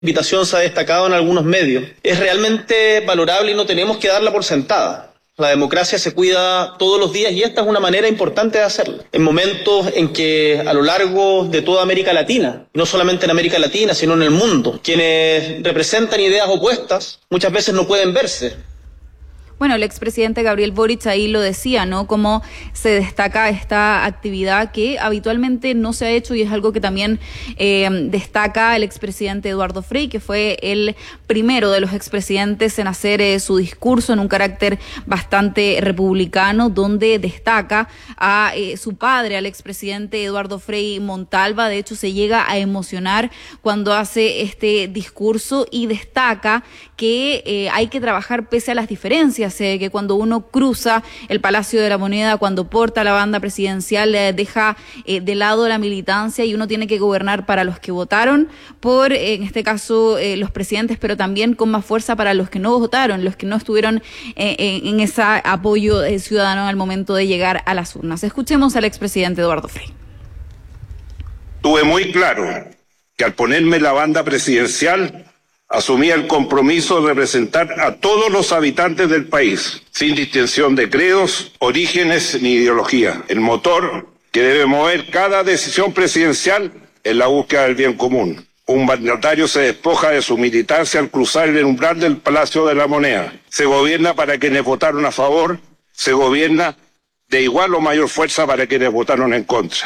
invitación se ha destacado en algunos medios, es realmente valorable y no tenemos que darla por sentada. La democracia se cuida todos los días y esta es una manera importante de hacerlo. En momentos en que a lo largo de toda América Latina, no solamente en América Latina, sino en el mundo, quienes representan ideas opuestas muchas veces no pueden verse. Bueno, el expresidente Gabriel Boric ahí lo decía, ¿no? Cómo se destaca esta actividad que habitualmente no se ha hecho y es algo que también destaca el expresidente Eduardo Frei, que fue el primero de los expresidentes en hacer su discurso en un carácter bastante republicano, donde destaca a su padre, al expresidente Eduardo Frei Montalva. De hecho, se llega a emocionar cuando hace este discurso y destaca que hay que trabajar pese a las diferencias, que cuando uno cruza el Palacio de la Moneda, cuando porta la banda presidencial, deja de lado la militancia y uno tiene que gobernar para los que votaron por, en este caso, los presidentes, pero también con más fuerza para los que no votaron, los que no estuvieron en ese apoyo ciudadano al momento de llegar a las urnas. Escuchemos al expresidente Eduardo Frei. Tuve muy claro que al ponerme la banda presidencial asumía el compromiso de representar a todos los habitantes del país, sin distinción de credos, orígenes ni ideología. El motor que debe mover cada decisión presidencial es la búsqueda del bien común. Un mandatario se despoja de su militancia al cruzar el umbral del Palacio de la Moneda. Se gobierna para quienes votaron a favor, se gobierna de igual o mayor fuerza para quienes votaron en contra.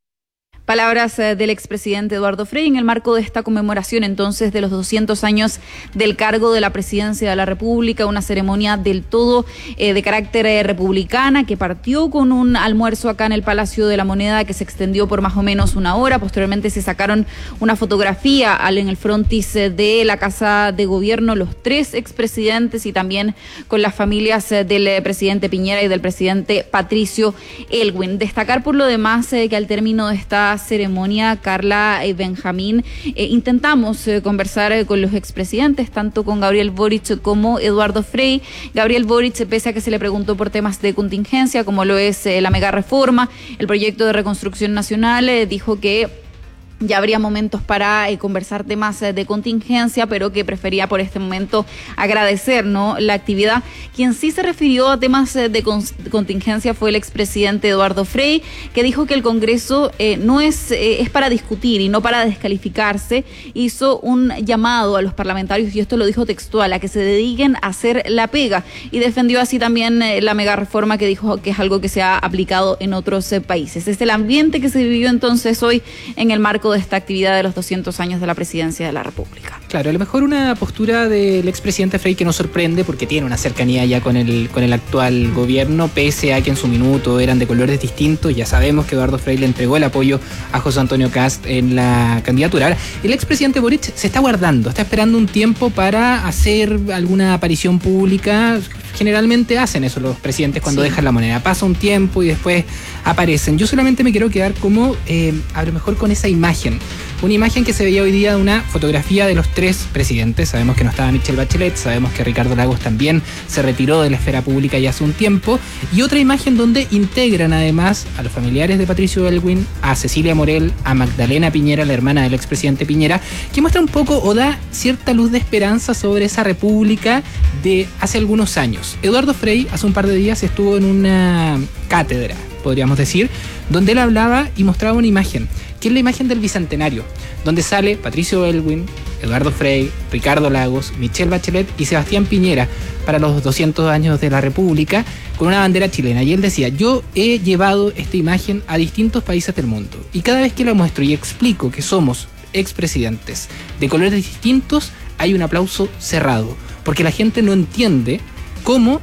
Palabras del expresidente Eduardo Frei en el marco de esta conmemoración entonces de los 200 años del cargo de la presidencia de la República, una ceremonia del todo de carácter republicana que partió con un almuerzo acá en el Palacio de la Moneda que se extendió por más o menos una hora. Posteriormente se sacaron una fotografía en el frontis de la Casa de Gobierno, los tres expresidentes y también con las familias del presidente Piñera y del presidente Patricio Aylwin. Destacar por lo demás que al término de esta ceremonia, Carla Benjamín, intentamos conversar con los expresidentes, tanto con Gabriel Boric como Eduardo Frei. Gabriel Boric, pese a que se le preguntó por temas de contingencia, como lo es la mega reforma, el proyecto de reconstrucción nacional, dijo que ya habría momentos para conversar temas de contingencia, pero que prefería por este momento agradecer, ¿no?, la actividad. Quien sí se refirió a temas de contingencia fue el expresidente Eduardo Frei, que dijo que el Congreso no es para discutir y no para descalificarse. Hizo un llamado a los parlamentarios, y esto lo dijo textual, a que se dediquen a hacer la pega, y defendió así también la mega reforma, que dijo que es algo que se ha aplicado en otros países. Es el ambiente que se vivió entonces hoy en el marco de esta actividad de los 200 años de la presidencia de la República. Claro, a lo mejor una postura del expresidente Frei que nos sorprende porque tiene una cercanía ya con el actual gobierno, pese a que en su minuto eran de colores distintos. Ya sabemos que Eduardo Frei le entregó el apoyo a José Antonio Kast en la candidatura. El expresidente Boric se está guardando, está esperando un tiempo para hacer alguna aparición pública. Generalmente hacen eso los presidentes cuando dejan la moneda. Pasa un tiempo y después aparecen. Yo solamente me quiero quedar como, a lo mejor con esa imagen. Una imagen que se veía hoy día de una fotografía de los tres presidentes. Sabemos que no estaba Michelle Bachelet, sabemos que Ricardo Lagos también se retiró de la esfera pública ya hace un tiempo. Y otra imagen donde integran además a los familiares de Patricio Aylwin, a Cecilia Morel, a Magdalena Piñera, la hermana del expresidente Piñera, que muestra un poco o da cierta luz de esperanza sobre esa república de hace algunos años. Eduardo Frei hace un par de días estuvo en una cátedra, podríamos decir, donde él hablaba y mostraba una imagen, que es la imagen del Bicentenario, donde sale Patricio Aylwin, Eduardo Frei, Ricardo Lagos, Michelle Bachelet y Sebastián Piñera para los 200 años de la República con una bandera chilena. Y él decía, yo he llevado esta imagen a distintos países del mundo y cada vez que la muestro y explico que somos expresidentes de colores distintos, hay un aplauso cerrado, porque la gente no entiende cómo,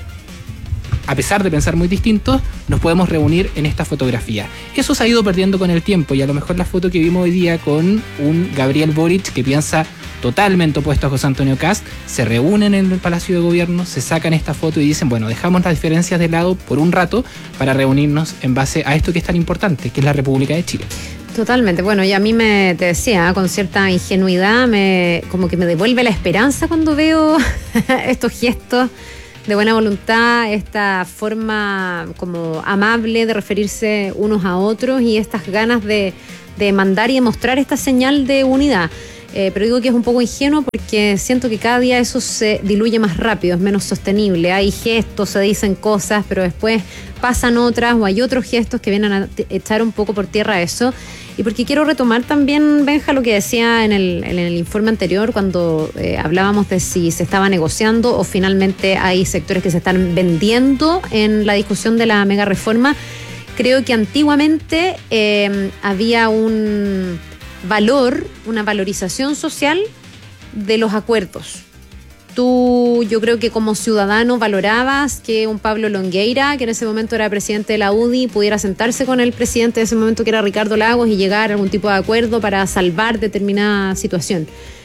a pesar de pensar muy distintos, nos podemos reunir en esta fotografía. Eso se ha ido perdiendo con el tiempo y a lo mejor la foto que vimos hoy día con un Gabriel Boric que piensa totalmente opuesto a José Antonio Kast, se reúnen en el Palacio de Gobierno, se sacan esta foto y dicen, bueno, dejamos las diferencias de lado por un rato para reunirnos en base a esto que es tan importante, que es la República de Chile. Totalmente, bueno, y a mí te decía, con cierta ingenuidad, como que me devuelve la esperanza cuando veo estos gestos de buena voluntad, esta forma como amable de referirse unos a otros y estas ganas de mandar y de mostrar esta señal de unidad. Pero digo que es un poco ingenuo porque siento que cada día eso se diluye más rápido, es menos sostenible. Hay gestos, se dicen cosas, pero después pasan otras o hay otros gestos que vienen a echar un poco por tierra eso. Y porque quiero retomar también, Benja, lo que decía en el informe anterior cuando hablábamos de si se estaba negociando o finalmente hay sectores que se están vendiendo en la discusión de la mega reforma. Creo que antiguamente había un valor, una valorización social de los acuerdos. Tú, yo creo que como ciudadano valorabas que un Pablo Longueira, que en ese momento era presidente de la UDI, pudiera sentarse con el presidente de ese momento, que era Ricardo Lagos, y llegar a algún tipo de acuerdo para salvar determinada situación.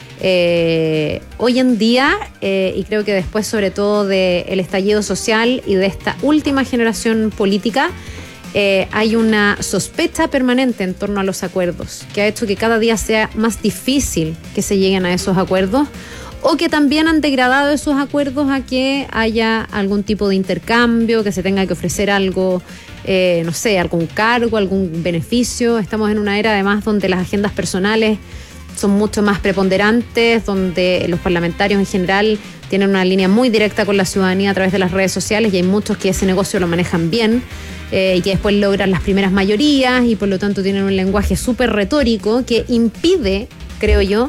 Hoy en día, y creo que después sobre todo del estallido social y de esta última generación política, hay una sospecha permanente en torno a los acuerdos, que ha hecho que cada día sea más difícil que se lleguen a esos acuerdos, o que también han degradado esos acuerdos a que haya algún tipo de intercambio, que se tenga que ofrecer algo, no sé, algún cargo, algún beneficio. Estamos en una era además donde las agendas personales son mucho más preponderantes, donde los parlamentarios en general tienen una línea muy directa con la ciudadanía a través de las redes sociales, y hay muchos que ese negocio lo manejan bien y que después logran las primeras mayorías y por lo tanto tienen un lenguaje súper retórico que impide, creo yo,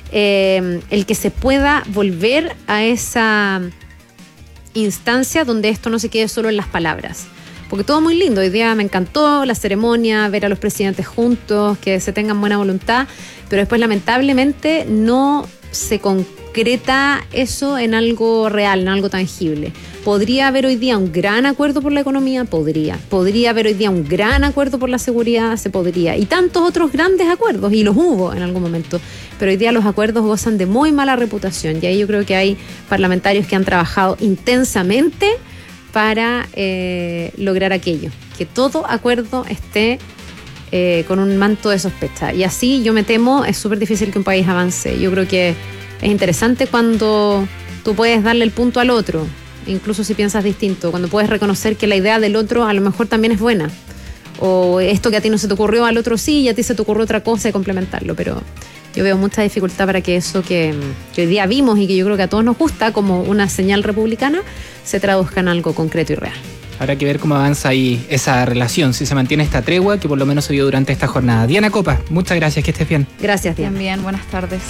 el que se pueda volver a esa instancia donde esto no se quede solo en las palabras. Porque todo muy lindo, hoy día me encantó la ceremonia, ver a los presidentes juntos, que se tengan buena voluntad, pero después lamentablemente no se concreta eso en algo real, en algo tangible. ¿Podría haber hoy día un gran acuerdo por la economía? Podría haber hoy día un gran acuerdo por la seguridad, se podría, y tantos otros grandes acuerdos, y los hubo en algún momento, pero hoy día los acuerdos gozan de muy mala reputación, y ahí yo creo que hay parlamentarios que han trabajado intensamente para lograr aquello, que todo acuerdo esté con un manto de sospecha, y así yo me temo es súper difícil que un país avance. Yo creo que es interesante cuando tú puedes darle el punto al otro, incluso si piensas distinto, cuando puedes reconocer que la idea del otro a lo mejor también es buena, o esto que a ti no se te ocurrió al otro sí, y a ti se te ocurrió otra cosa, y complementarlo. Pero yo veo mucha dificultad para que eso que hoy día vimos y que yo creo que a todos nos gusta como una señal republicana se traduzca en algo concreto y real. Habrá que ver cómo avanza ahí esa relación, si se mantiene esta tregua que por lo menos se vio durante esta jornada. Diana Copa, muchas gracias, que estés bien. Gracias, Diana. También, buenas tardes.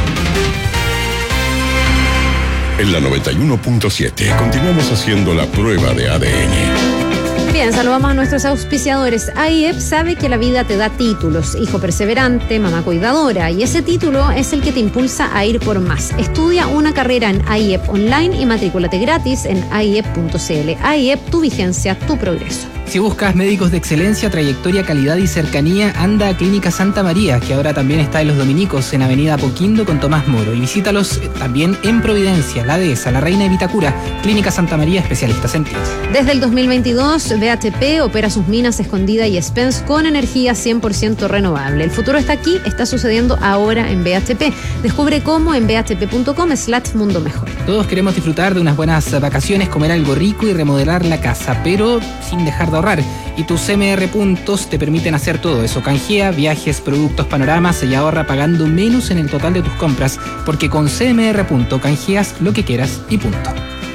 En la 91.7 continuamos haciendo la prueba de ADN. Bien, saludamos a nuestros auspiciadores. AIEP sabe que la vida te da títulos: hijo perseverante, mamá cuidadora, y ese título es el que te impulsa a ir por más. Estudia una carrera en AIEP online y matrículate gratis en aiep.cl. AIEP, tu vigencia, tu progreso. Si buscas médicos de excelencia, trayectoria, calidad y cercanía, anda a Clínica Santa María, que ahora también está en Los Dominicos, en Avenida Apoquindo con Tomás Moro. Y visítalos también en Providencia, La Dehesa, La Reina de Vitacura. Clínica Santa María, especialistas en pies. Desde el 2022, BHP opera sus minas Escondida y Spence con energía 100% renovable. El futuro está aquí, está sucediendo ahora en BHP. Descubre cómo en bhp.com/mundo mejor. Todos queremos disfrutar de unas buenas vacaciones, comer algo rico y remodelar la casa, pero sin dejar de ahorrar. Y tus CMR Puntos te permiten hacer todo eso. Canjea viajes, productos, panoramas y ahorra pagando menos en el total de tus compras, porque con CMR Punto canjeas lo que quieras y punto.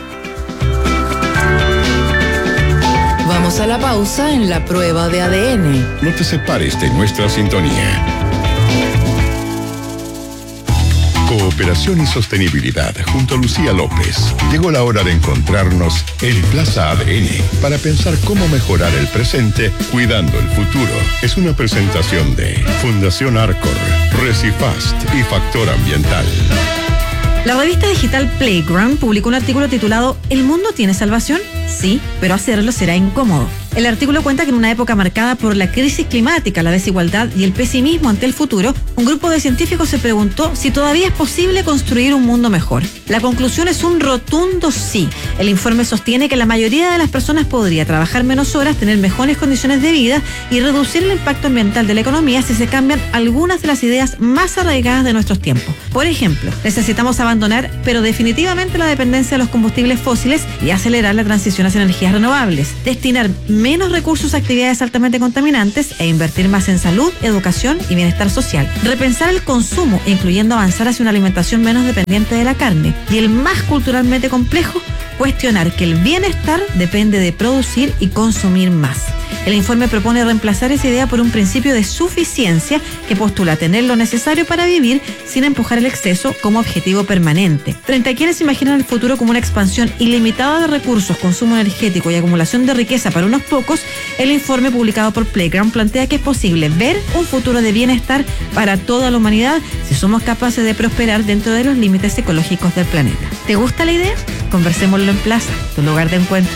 Vamos a la pausa en la prueba de ADN. No te separes de nuestra sintonía. Cooperación y sostenibilidad junto a Lucía López. Llegó la hora de encontrarnos en Plaza ADN para pensar cómo mejorar el presente cuidando el futuro. Es una presentación de Fundación Arcor, Recifast y Factor Ambiental. La revista digital Playground publicó un artículo titulado ¿El mundo tiene salvación? Sí, pero hacerlo será incómodo. El artículo cuenta que en una época marcada por la crisis climática, la desigualdad y el pesimismo ante el futuro, un grupo de científicos se preguntó si todavía es posible construir un mundo mejor. La conclusión es un rotundo sí. El informe sostiene que la mayoría de las personas podría trabajar menos horas, tener mejores condiciones de vida y reducir el impacto ambiental de la economía si se cambian algunas de las ideas más arraigadas de nuestros tiempos. Por ejemplo, necesitamos abandonar, pero definitivamente, la dependencia de los combustibles fósiles y acelerar la transición hacia energías renovables, destinar menos recursos a actividades altamente contaminantes e invertir más en salud, educación y bienestar social. Repensar el consumo, incluyendo avanzar hacia una alimentación menos dependiente de la carne. Y el más culturalmente complejo, cuestionar que el bienestar depende de producir y consumir más. El informe propone reemplazar esa idea por un principio de suficiencia que postula tener lo necesario para vivir sin empujar el exceso como objetivo permanente. Frente a quienes imaginan el futuro como una expansión ilimitada de recursos, consumo energético y acumulación de riqueza para unos pocos, el informe publicado por Playground plantea que es posible ver un futuro de bienestar para toda la humanidad si somos capaces de prosperar dentro de los límites ecológicos del planeta. ¿Te gusta la idea? Conversémoslo en Plaza, tu lugar de encuentro.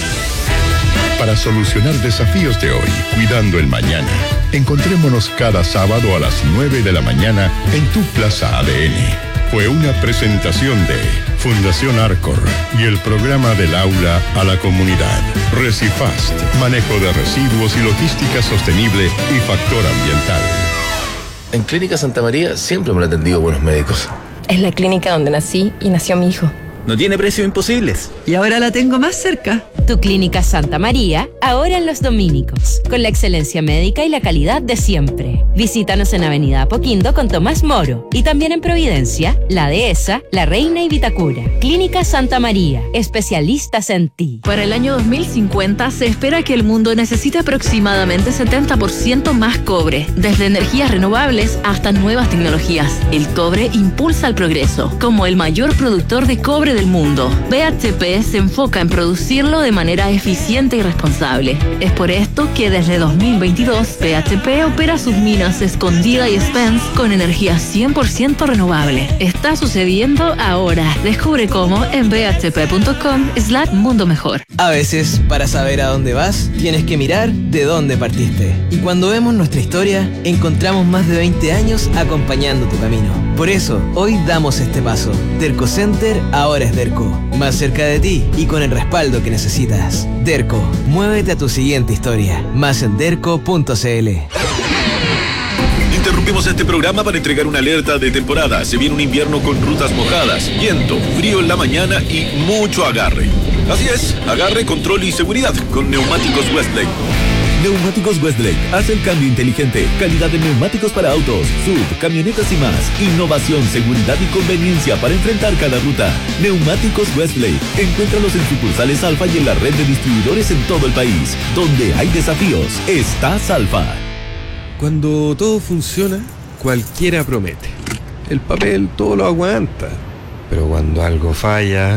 Para solucionar desafíos de hoy, cuidando el mañana. Encontrémonos cada sábado a las 9 de la mañana en tu Plaza ADN. Fue una presentación de Fundación Arcor y el programa del aula a la comunidad. Recifast, manejo de residuos y logística sostenible y factor ambiental. En Clínica Santa María siempre me han atendido buenos médicos. Es la clínica donde nací y nació mi hijo. No tiene precios imposibles. Y ahora la tengo más cerca. Tu Clínica Santa María, ahora en Los Dominicos, con la excelencia médica y la calidad de siempre. Visítanos en Avenida Apoquindo con Tomás Moro y también en Providencia, La Dehesa, La Reina y Vitacura. Clínica Santa María, especialistas en ti. Para el año 2050 se espera que el mundo necesite aproximadamente 70% más cobre, desde energías renovables hasta nuevas tecnologías. El cobre impulsa el progreso, como el mayor productor de cobre del mundo. BHP se enfoca en producirlo de manera eficiente y responsable. Es por esto que desde 2022 BHP opera sus minas Escondida y Spence con energía 100% renovable. Está sucediendo ahora. Descubre cómo en bhp.com/mundo mejor. A veces, para saber a dónde vas, tienes que mirar de dónde partiste. Y cuando vemos nuestra historia, encontramos más de 20 años acompañando tu camino. Por eso, hoy damos este paso. Derco Center ahora es Derco. Más cerca de ti y con el respaldo que necesitas. Derco, muévete a tu siguiente historia. Más en derco.cl. Interrumpimos este programa para entregar una alerta de temporada. Se viene un invierno con rutas mojadas, viento, frío en la mañana y mucho agarre. Así es, agarre, control y seguridad con Neumáticos Westlake. Neumáticos Westlake hace el cambio inteligente. Calidad de neumáticos para autos, SUV, camionetas y más. Innovación, seguridad y conveniencia para enfrentar cada ruta. Neumáticos Westlake. Encuéntralos en sucursales Alfa y en la red de distribuidores en todo el país. Donde hay desafíos, está Alfa. Cuando todo funciona, cualquiera promete. El papel todo lo aguanta. Pero cuando algo falla...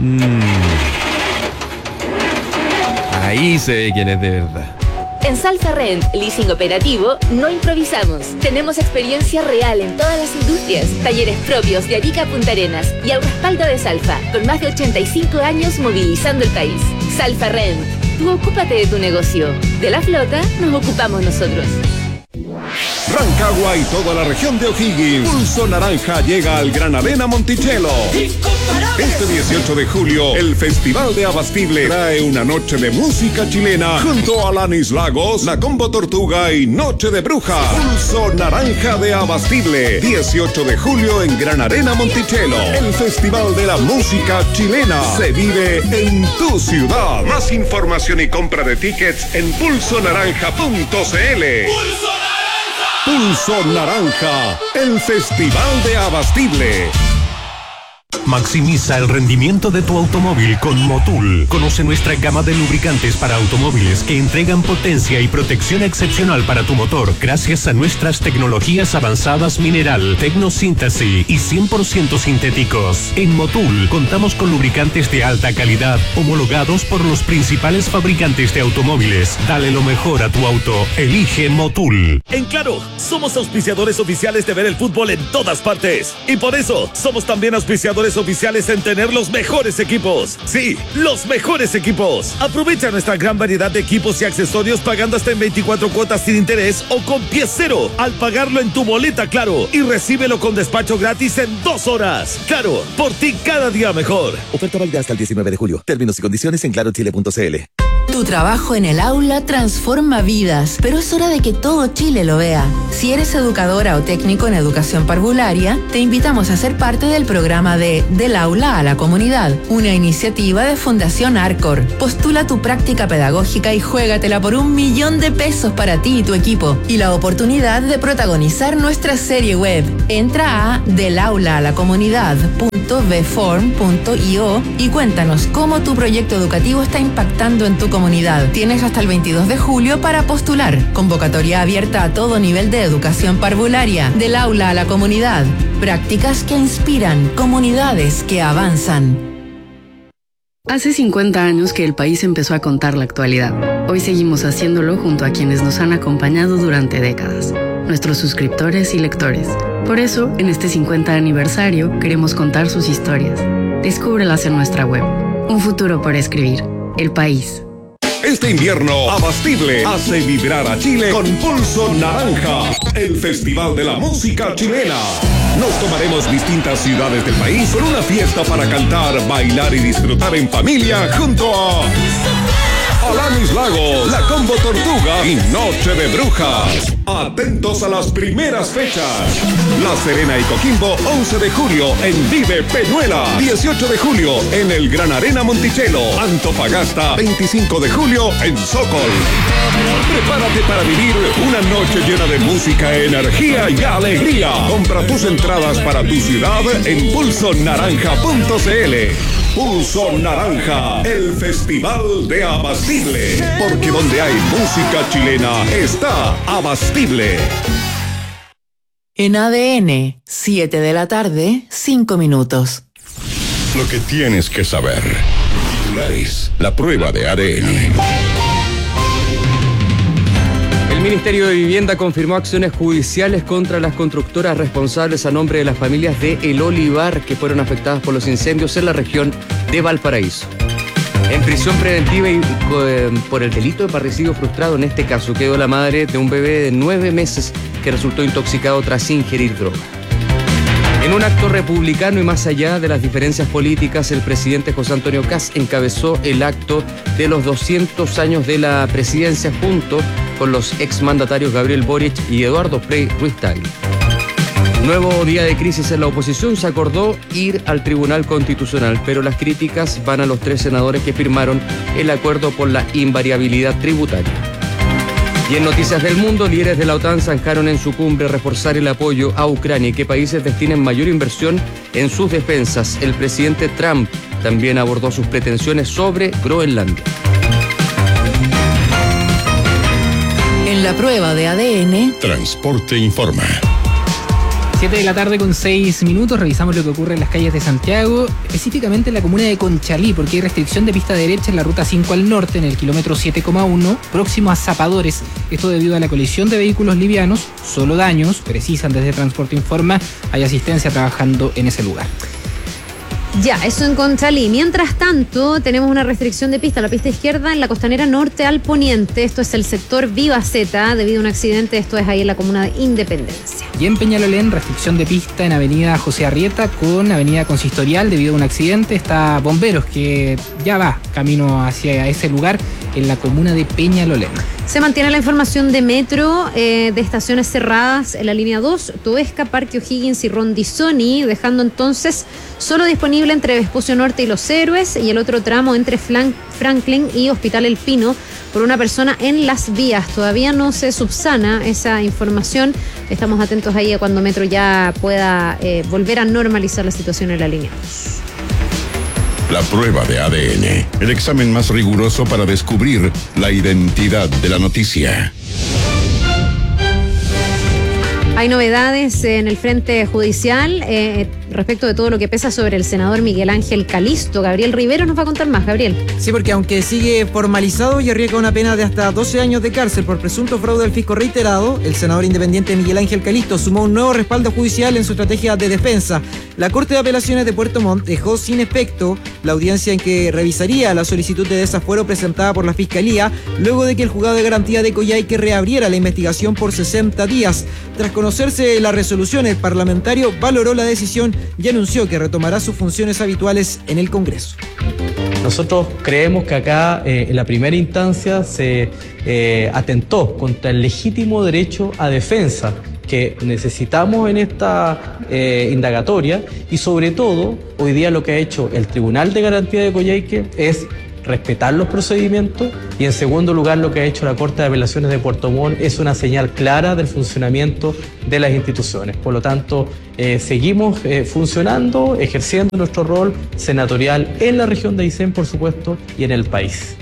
ahí se ve quién es de verdad. En Salfa Rent, leasing operativo, no improvisamos. Tenemos experiencia real en todas las industrias, talleres propios de Arica a Punta Arenas y al respaldo de Salfa, con más de 85 años movilizando el país. Salfa Rent, tú ocúpate de tu negocio. De la flota nos ocupamos nosotros. Rancagua y toda la región de O'Higgins. Pulso Naranja llega al Gran Arena Monticello. Este 18 de julio, el Festival de Abastible trae una noche de música chilena junto a Alanis Lagos, La Combo Tortuga y Noche de Bruja. Pulso Naranja de Abastible, 18 de julio en Gran Arena Monticello. El Festival de la Música Chilena se vive en tu ciudad. Más información y compra de tickets en pulsonaranja.cl. Pulso Naranja, el Festival de Abastible. Maximiza el rendimiento de tu automóvil con Motul. Conoce nuestra gama de lubricantes para automóviles que entregan potencia y protección excepcional para tu motor gracias a nuestras tecnologías avanzadas mineral, tecnosíntesis y 100% sintéticos. En Motul contamos con lubricantes de alta calidad homologados por los principales fabricantes de automóviles. Dale lo mejor a tu auto. Elige Motul. En Claro, somos auspiciadores oficiales de ver el fútbol en todas partes. Y por eso somos también auspiciadores oficiales en tener los mejores equipos. Sí, los mejores equipos. Aprovecha nuestra gran variedad de equipos y accesorios pagando hasta en 24 cuotas sin interés o con pie cero al pagarlo en tu boleta Claro y recíbelo con despacho gratis en 2 horas. Claro, por ti cada día mejor. Oferta válida hasta el 19 de julio. Términos y condiciones en clarochile.cl. Tu trabajo en el aula transforma vidas, pero es hora de que todo Chile lo vea. Si eres educadora o técnico en educación parvularia, te invitamos a ser parte del programa de Del Aula a la Comunidad, una iniciativa de Fundación Arcor. Postula tu práctica pedagógica y juégatela por $1.000.000 para ti y tu equipo, y la oportunidad de protagonizar nuestra serie web. Entra a delaulalacomunidad.vform.io y cuéntanos cómo tu proyecto educativo está impactando en tu comunidad. Tienes hasta el 22 de julio para postular. Convocatoria abierta a todo nivel de educación parvularia. Del aula a la comunidad. Prácticas que inspiran, comunidades que avanzan. Hace 50 años que el país empezó a contar la actualidad. Hoy seguimos haciéndolo junto a quienes nos han acompañado durante décadas, nuestros suscriptores y lectores. Por eso, en este 50 aniversario, queremos contar sus historias. Descúbrelas en nuestra web. Un futuro por escribir. El país. Este invierno, Abastible hace vibrar a Chile con Pulso Naranja, el festival de la música chilena. Nos tomaremos distintas ciudades del país con una fiesta para cantar, bailar y disfrutar en familia junto a Alanis Lagos, La Combo Tortuga y Noche de Brujas. Atentos a las primeras fechas. La Serena y Coquimbo, 11 de julio en Vive Peñuela. 18 de julio en el Gran Arena Monticello. Antofagasta, 25 de julio en Sokol. Prepárate para vivir una noche llena de música, energía y alegría. Compra tus entradas para tu ciudad en pulsonaranja.cl. Pulso Naranja, el festival de Abastible. Porque donde hay música chilena está Abastible. En ADN, 7 de la tarde, 5 minutos. Lo que tienes que saber. Titulares. La prueba de ADN. El Ministerio de Vivienda confirmó acciones judiciales contra las constructoras responsables a nombre de las familias de El Olivar que fueron afectadas por los incendios en la región de Valparaíso. En prisión preventiva y por el delito de parricidio frustrado, en este caso quedó la madre de un bebé de 9 meses que resultó intoxicado tras ingerir droga. En un acto republicano y más allá de las diferencias políticas, el presidente José Antonio Kast encabezó el acto de los 200 años de la presidencia junto con los exmandatarios Gabriel Boric y Eduardo Frei Ruiz-Tagle. Nuevo día de crisis en la oposición, se acordó ir al Tribunal Constitucional, pero las críticas van a los 3 senadores que firmaron el acuerdo por la invariabilidad tributaria. Y en noticias del mundo, líderes de la OTAN zanjaron en su cumbre reforzar el apoyo a Ucrania y que países destinen mayor inversión en sus defensas. El presidente Trump también abordó sus pretensiones sobre Groenlandia. En la prueba de ADN, Transporte Informa. 7 de la tarde con 6 minutos, revisamos lo que ocurre en las calles de Santiago, específicamente en la comuna de Conchalí, porque hay restricción de pista derecha en la ruta 5 al norte, en el kilómetro 7,1, próximo a Zapadores. Esto debido a la colisión de vehículos livianos, solo daños, precisan desde Transporte Informa, hay asistencia trabajando en ese lugar. Ya, eso en Conchalí. Mientras tanto, tenemos una restricción de pista, la pista izquierda en la costanera norte al poniente. Esto es el sector Vivaceta, debido a un accidente. Esto es ahí en la comuna de Independencia. Y en Peñalolén, restricción de pista en avenida José Arrieta con avenida Consistorial debido a un accidente. Está Bomberos, que ya va camino hacia ese lugar en la comuna de Peñalolén. Se mantiene la información de metro, de estaciones cerradas en la línea 2, Toesca, Parque O'Higgins y Rondizoni, dejando entonces solo disponible entre Vespucio Norte y Los Héroes y el otro tramo entre Franklin y Hospital El Pino por una persona en las vías. Todavía no se subsana esa información. Estamos atentos ahí a cuando Metro ya pueda volver a normalizar la situación en la línea 2. La prueba de ADN, el examen más riguroso para descubrir la identidad de la noticia. Hay novedades en el frente judicial respecto de todo lo que pesa sobre el senador Miguel Ángel Calisto. Gabriel Rivero nos va a contar más. Gabriel. Sí, porque aunque sigue formalizado y arriesga una pena de hasta 12 años de cárcel por presunto fraude al fisco reiterado, el senador independiente Miguel Ángel Calisto sumó un nuevo respaldo judicial en su estrategia de defensa. La Corte de Apelaciones de Puerto Montt dejó sin efecto la audiencia en que revisaría la solicitud de desafuero presentada por la Fiscalía luego de que el juzgado de garantía de Coyhaique reabriera la investigación por 60 días. Tras conocerse la resolución, el parlamentario valoró la decisión y anunció que retomará sus funciones habituales en el Congreso. Nosotros creemos que acá en la primera instancia se atentó contra el legítimo derecho a defensa que necesitamos en esta indagatoria, y sobre todo hoy día lo que ha hecho el Tribunal de Garantía de Coyhaique es respetar los procedimientos, y en segundo lugar lo que ha hecho la Corte de Apelaciones de Puerto Montt es una señal clara del funcionamiento de las instituciones. Por lo tanto, seguimos funcionando, ejerciendo nuestro rol senatorial en la región de Aysén, por supuesto, y en el país.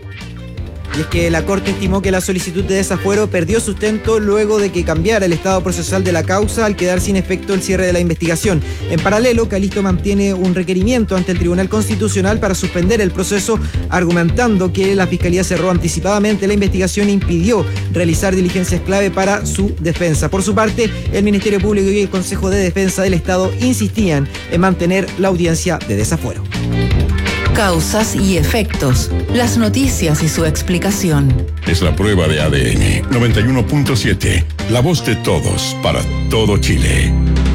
Y es que la Corte estimó que la solicitud de desafuero perdió sustento luego de que cambiara el estado procesal de la causa al quedar sin efecto el cierre de la investigación. En paralelo, Calisto mantiene un requerimiento ante el Tribunal Constitucional para suspender el proceso, argumentando que la Fiscalía cerró anticipadamente la investigación e impidió realizar diligencias clave para su defensa. Por su parte, el Ministerio Público y el Consejo de Defensa del Estado insistían en mantener la audiencia de desafuero. Causas y efectos, las noticias y su explicación. Es la prueba de ADN 91.7, la voz de todos para todo Chile.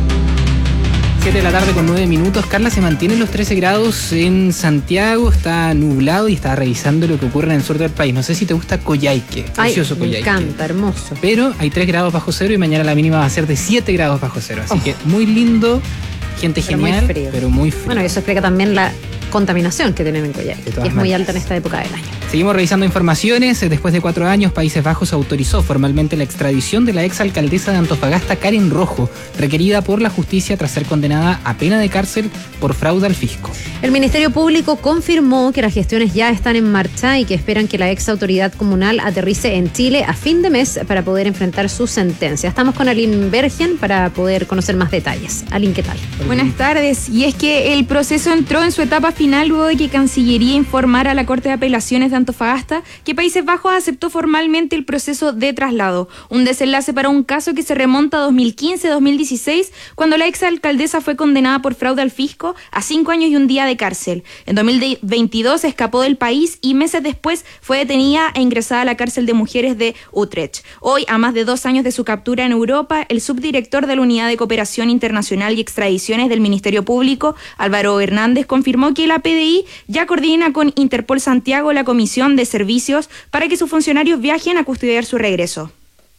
7 de la tarde con 9 minutos. Carla, se mantienen los 13 grados en Santiago, está nublado y está revisando lo que ocurre en el sur del país. No sé si te gusta Coyhaique, precioso Coyhaique. Me encanta, hermoso. Pero hay 3 grados bajo cero y mañana la mínima va a ser de 7 grados bajo cero. Así que muy lindo, gente pero genial, muy frío. Pero muy frío. Bueno, y eso explica también la contaminación que tienen en Coyhaique, que es muy alta en esta época del año. Seguimos revisando informaciones. Después de 4 años, Países Bajos autorizó formalmente la extradición de la exalcaldesa de Antofagasta, Karen Rojo, requerida por la justicia tras ser condenada a pena de cárcel por fraude al fisco. El Ministerio Público confirmó que las gestiones ya están en marcha y que esperan que la ex autoridad comunal aterrice en Chile a fin de mes para poder enfrentar su sentencia. Estamos con Aline Bergen para poder conocer más detalles. Aline, ¿qué tal? Buenas tardes. Y es que el proceso entró en su etapa final luego de que Cancillería informara a la Corte de Apelaciones de Antofagasta que Países Bajos aceptó formalmente el proceso de traslado, un desenlace para un caso que se remonta a 2015-2016, cuando la exalcaldesa fue condenada por fraude al fisco a 5 años y un día de cárcel. En 2022 escapó del país y meses después fue detenida e ingresada a la cárcel de mujeres de Utrecht. Hoy, a más de 2 años de su captura en Europa, el subdirector de la Unidad de Cooperación Internacional y Extradiciones del Ministerio Público, Álvaro Hernández, confirmó que la PDI ya coordina con Interpol Santiago la Comisión de Servicios para que sus funcionarios viajen a custodiar su regreso.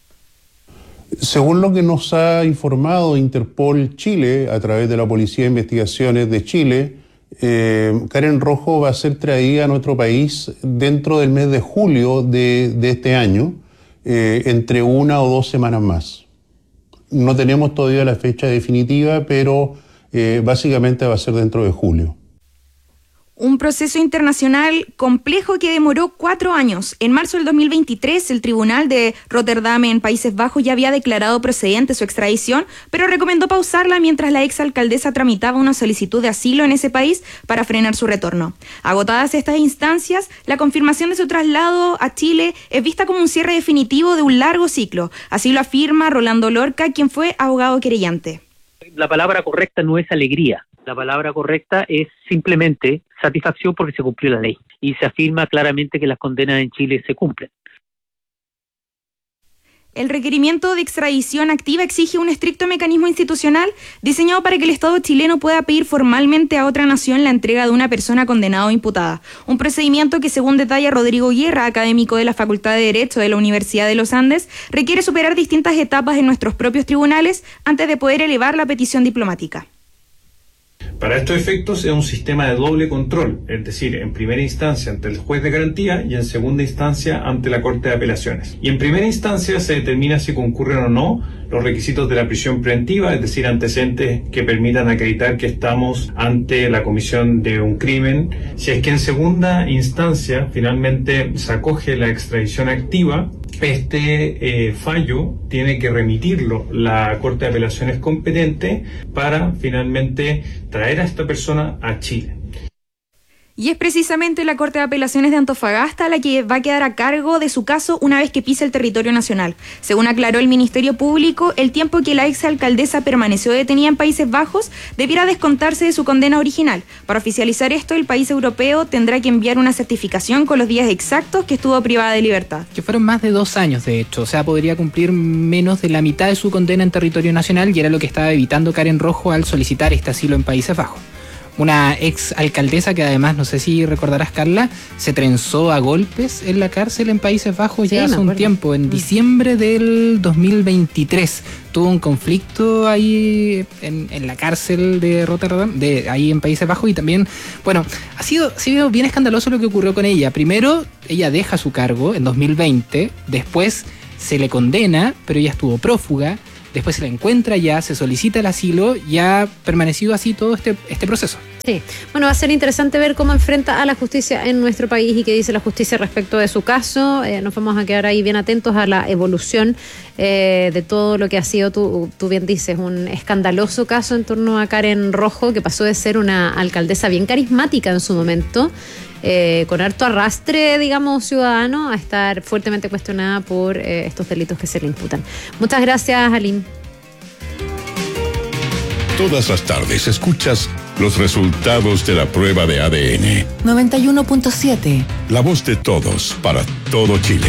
Según lo que nos ha informado Interpol Chile a través de la Policía de Investigaciones de Chile, Karen Rojo va a ser traída a nuestro país dentro del mes de julio de este año, entre 1 o 2 semanas más. No tenemos todavía la fecha definitiva, pero básicamente va a ser dentro de julio. Un proceso internacional complejo que demoró 4 años. En marzo del 2023, el Tribunal de Rotterdam en Países Bajos ya había declarado procedente su extradición, pero recomendó pausarla mientras la exalcaldesa tramitaba una solicitud de asilo en ese país para frenar su retorno. Agotadas estas instancias, la confirmación de su traslado a Chile es vista como un cierre definitivo de un largo ciclo. Así lo afirma Rolando Lorca, quien fue abogado querellante. La palabra correcta no es alegría. La palabra correcta es simplemente satisfacción porque se cumplió la ley y se afirma claramente que las condenas en Chile se cumplen. El requerimiento de extradición activa exige un estricto mecanismo institucional diseñado para que el Estado chileno pueda pedir formalmente a otra nación la entrega de una persona condenada o imputada. Un procedimiento que, según detalla Rodrigo Guerra, académico de la Facultad de Derecho de la Universidad de los Andes, requiere superar distintas etapas en nuestros propios tribunales antes de poder elevar la petición diplomática. Para estos efectos es un sistema de doble control, es decir, en primera instancia ante el juez de garantía y en segunda instancia ante la Corte de Apelaciones. Y en primera instancia se determina si concurren o no los requisitos de la prisión preventiva, es decir, antecedentes que permitan acreditar que estamos ante la comisión de un crimen. Si es que en segunda instancia finalmente se acoge la extradición activa, este fallo tiene que remitirlo la Corte de Apelaciones competente para finalmente traer a esta persona a Chile. Y es precisamente la Corte de Apelaciones de Antofagasta la que va a quedar a cargo de su caso una vez que pise el territorio nacional. Según aclaró el Ministerio Público, el tiempo que la exalcaldesa permaneció detenida en Países Bajos debiera descontarse de su condena original. Para oficializar esto, el país europeo tendrá que enviar una certificación con los días exactos que estuvo privada de libertad. Que fueron más de 2 años, de hecho. O sea, podría cumplir menos de la mitad de su condena en territorio nacional y era lo que estaba evitando Karen Rojo al solicitar este asilo en Países Bajos. una ex alcaldesa que además, no sé si recordarás, Carla, se trenzó a golpes en la cárcel en Países Bajos ya hace un tiempo, en diciembre del 2023. Tuvo un conflicto ahí en la cárcel de Rotterdam, ahí en Países Bajos, y también, bueno, ha sido bien escandaloso lo que ocurrió con ella. Primero, ella deja su cargo en 2020, después se le condena, pero ella estuvo prófuga. Después se la encuentra ya, se solicita el asilo y ha permanecido así todo este proceso. Sí, bueno, va a ser interesante ver cómo enfrenta a la justicia en nuestro país y qué dice la justicia respecto de su caso. Nos vamos a quedar ahí bien atentos a la evolución de todo lo que ha sido, tú bien dices, un escandaloso caso en torno a Karen Rojo, que pasó de ser una alcaldesa bien carismática en su momento, con harto arrastre, digamos, ciudadano, a estar fuertemente cuestionada por estos delitos que se le imputan. Muchas gracias, Aline. Todas las tardes escuchas los resultados de la prueba de ADN. 91.7. La voz de todos para todo Chile.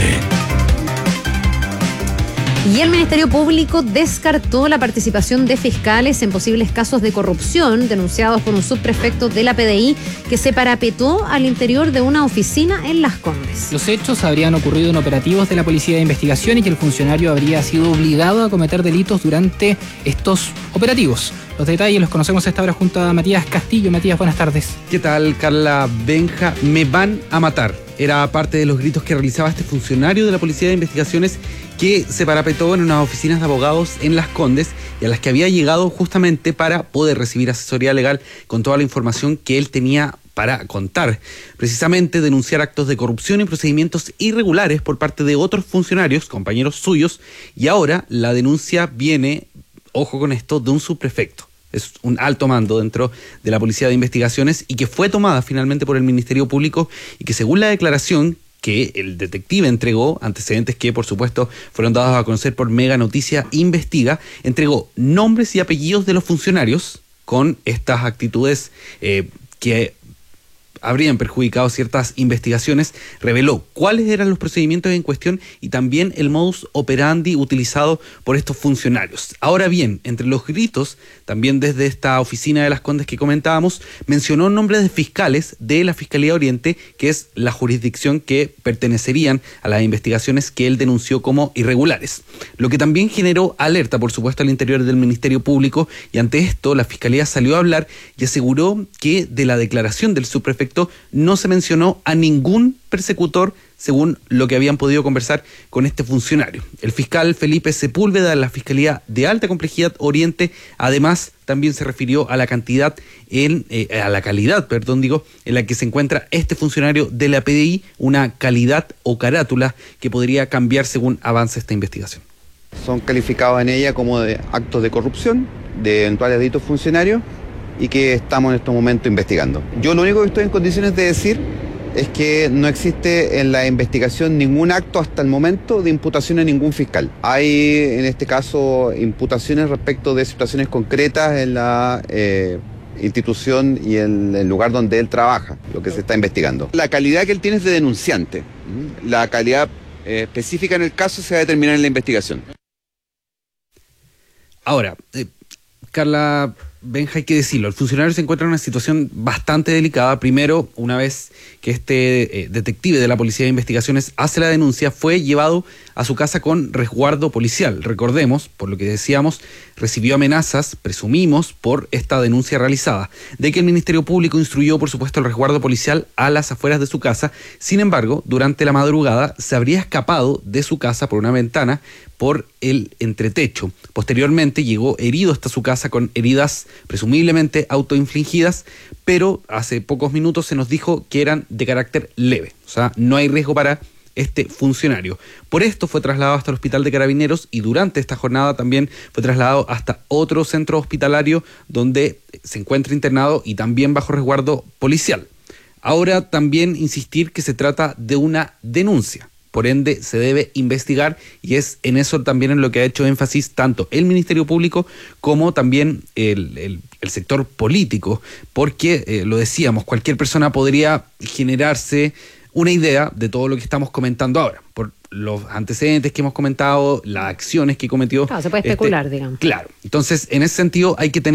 Y el Ministerio Público descartó la participación de fiscales en posibles casos de corrupción denunciados por un subprefecto de la PDI que se parapetó al interior de una oficina en Las Condes. Los hechos habrían ocurrido en operativos de la Policía de Investigación y que el funcionario habría sido obligado a cometer delitos durante estos operativos. Los detalles los conocemos a esta hora junto a Matías Castillo. Matías, buenas tardes. ¿Qué tal, Carla? Benja, me van a matar. Era parte de los gritos que realizaba este funcionario de la Policía de Investigaciones que se parapetó en unas oficinas de abogados en Las Condes y a las que había llegado justamente para poder recibir asesoría legal con toda la información que él tenía para contar. Precisamente denunciar actos de corrupción y procedimientos irregulares por parte de otros funcionarios, compañeros suyos, y ahora la denuncia viene, ojo con esto, de un subprefecto. Es un alto mando dentro de la Policía de Investigaciones y que fue tomada finalmente por el Ministerio Público y que, según la declaración que el detective entregó, antecedentes que por supuesto fueron dados a conocer por Mega Noticia Investiga, entregó nombres y apellidos de los funcionarios con estas actitudes que habrían perjudicado ciertas investigaciones, reveló cuáles eran los procedimientos en cuestión y también el modus operandi utilizado por estos funcionarios. Ahora bien, entre los gritos, también desde esta oficina de Las Condes que comentábamos, mencionó nombres de fiscales de la Fiscalía Oriente, que es la jurisdicción que pertenecerían a las investigaciones que él denunció como irregulares. Lo que también generó alerta, por supuesto, al interior del Ministerio Público, y ante esto la Fiscalía salió a hablar y aseguró que de la declaración del subprefecto no se mencionó a ningún persecutor, según lo que habían podido conversar con este funcionario. El fiscal Felipe Sepúlveda de la Fiscalía de Alta Complejidad Oriente, además, también se refirió a la calidad en la que se encuentra este funcionario de la PDI, una calidad o carátula que podría cambiar según avance esta investigación. Son calificados en ella como de actos de corrupción, de eventuales delitos funcionarios, y que estamos en estos momentos investigando. Yo lo único que estoy en condiciones de decir es que no existe en la investigación ningún acto hasta el momento de imputación a ningún fiscal. Hay en este caso imputaciones respecto de situaciones concretas en la institución y en el lugar donde él trabaja, lo que se está investigando. La calidad que él tiene es de denunciante. La calidad específica en el caso se va a determinar en la investigación. Ahora, Carla, Benja, hay que decirlo, el funcionario se encuentra en una situación bastante delicada. Primero, una vez que este detective de la Policía de Investigaciones hace la denuncia, fue llevado a su casa con resguardo policial. Recordemos, por lo que decíamos, recibió amenazas, presumimos, por esta denuncia realizada, de que el Ministerio Público instruyó, por supuesto, el resguardo policial a las afueras de su casa. Sin embargo, durante la madrugada se habría escapado de su casa por una ventana, por el entretecho. Posteriormente llegó herido hasta su casa con heridas presumiblemente autoinfligidas, pero hace pocos minutos se nos dijo que eran de carácter leve. O sea, no hay riesgo para este funcionario. Por esto fue trasladado hasta el Hospital de Carabineros y durante esta jornada también fue trasladado hasta otro centro hospitalario donde se encuentra internado y también bajo resguardo policial. Ahora también insistir que se trata de una denuncia. Por ende, se debe investigar y es en eso también en lo que ha hecho énfasis tanto el Ministerio Público como también el sector político, porque, lo decíamos, cualquier persona podría generarse una idea de todo lo que estamos comentando ahora, por los antecedentes que hemos comentado, las acciones que cometió. Claro, se puede especular, digamos. Claro, entonces en ese sentido hay que tener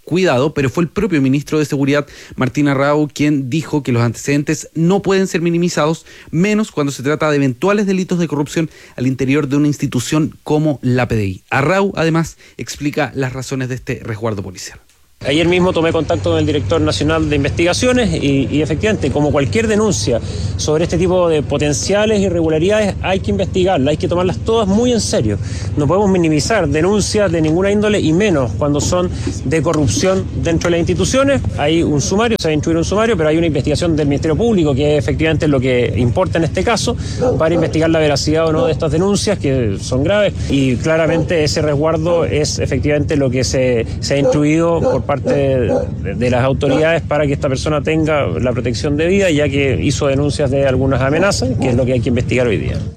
cuidado, pero fue el propio ministro de Seguridad, Martín Arrau, quien dijo que los antecedentes no pueden ser minimizados, menos cuando se trata de eventuales delitos de corrupción al interior de una institución como la PDI. Arrau, además, explica las razones de este resguardo policial. Ayer mismo tomé contacto con el director nacional de investigaciones y efectivamente, como cualquier denuncia sobre este tipo de potenciales irregularidades, hay que investigarlas, hay que tomarlas todas muy en serio. No podemos minimizar denuncias de ninguna índole y menos cuando son de corrupción dentro de las instituciones. Hay un sumario, se va a instruir un sumario, pero hay una investigación del Ministerio Público que efectivamente es lo que importa en este caso para investigar la veracidad o no de estas denuncias que son graves y claramente ese resguardo es efectivamente lo que se ha instruido por parte de las autoridades para que esta persona tenga la protección debida, ya que hizo denuncias de algunas amenazas, que es lo que hay que investigar hoy día.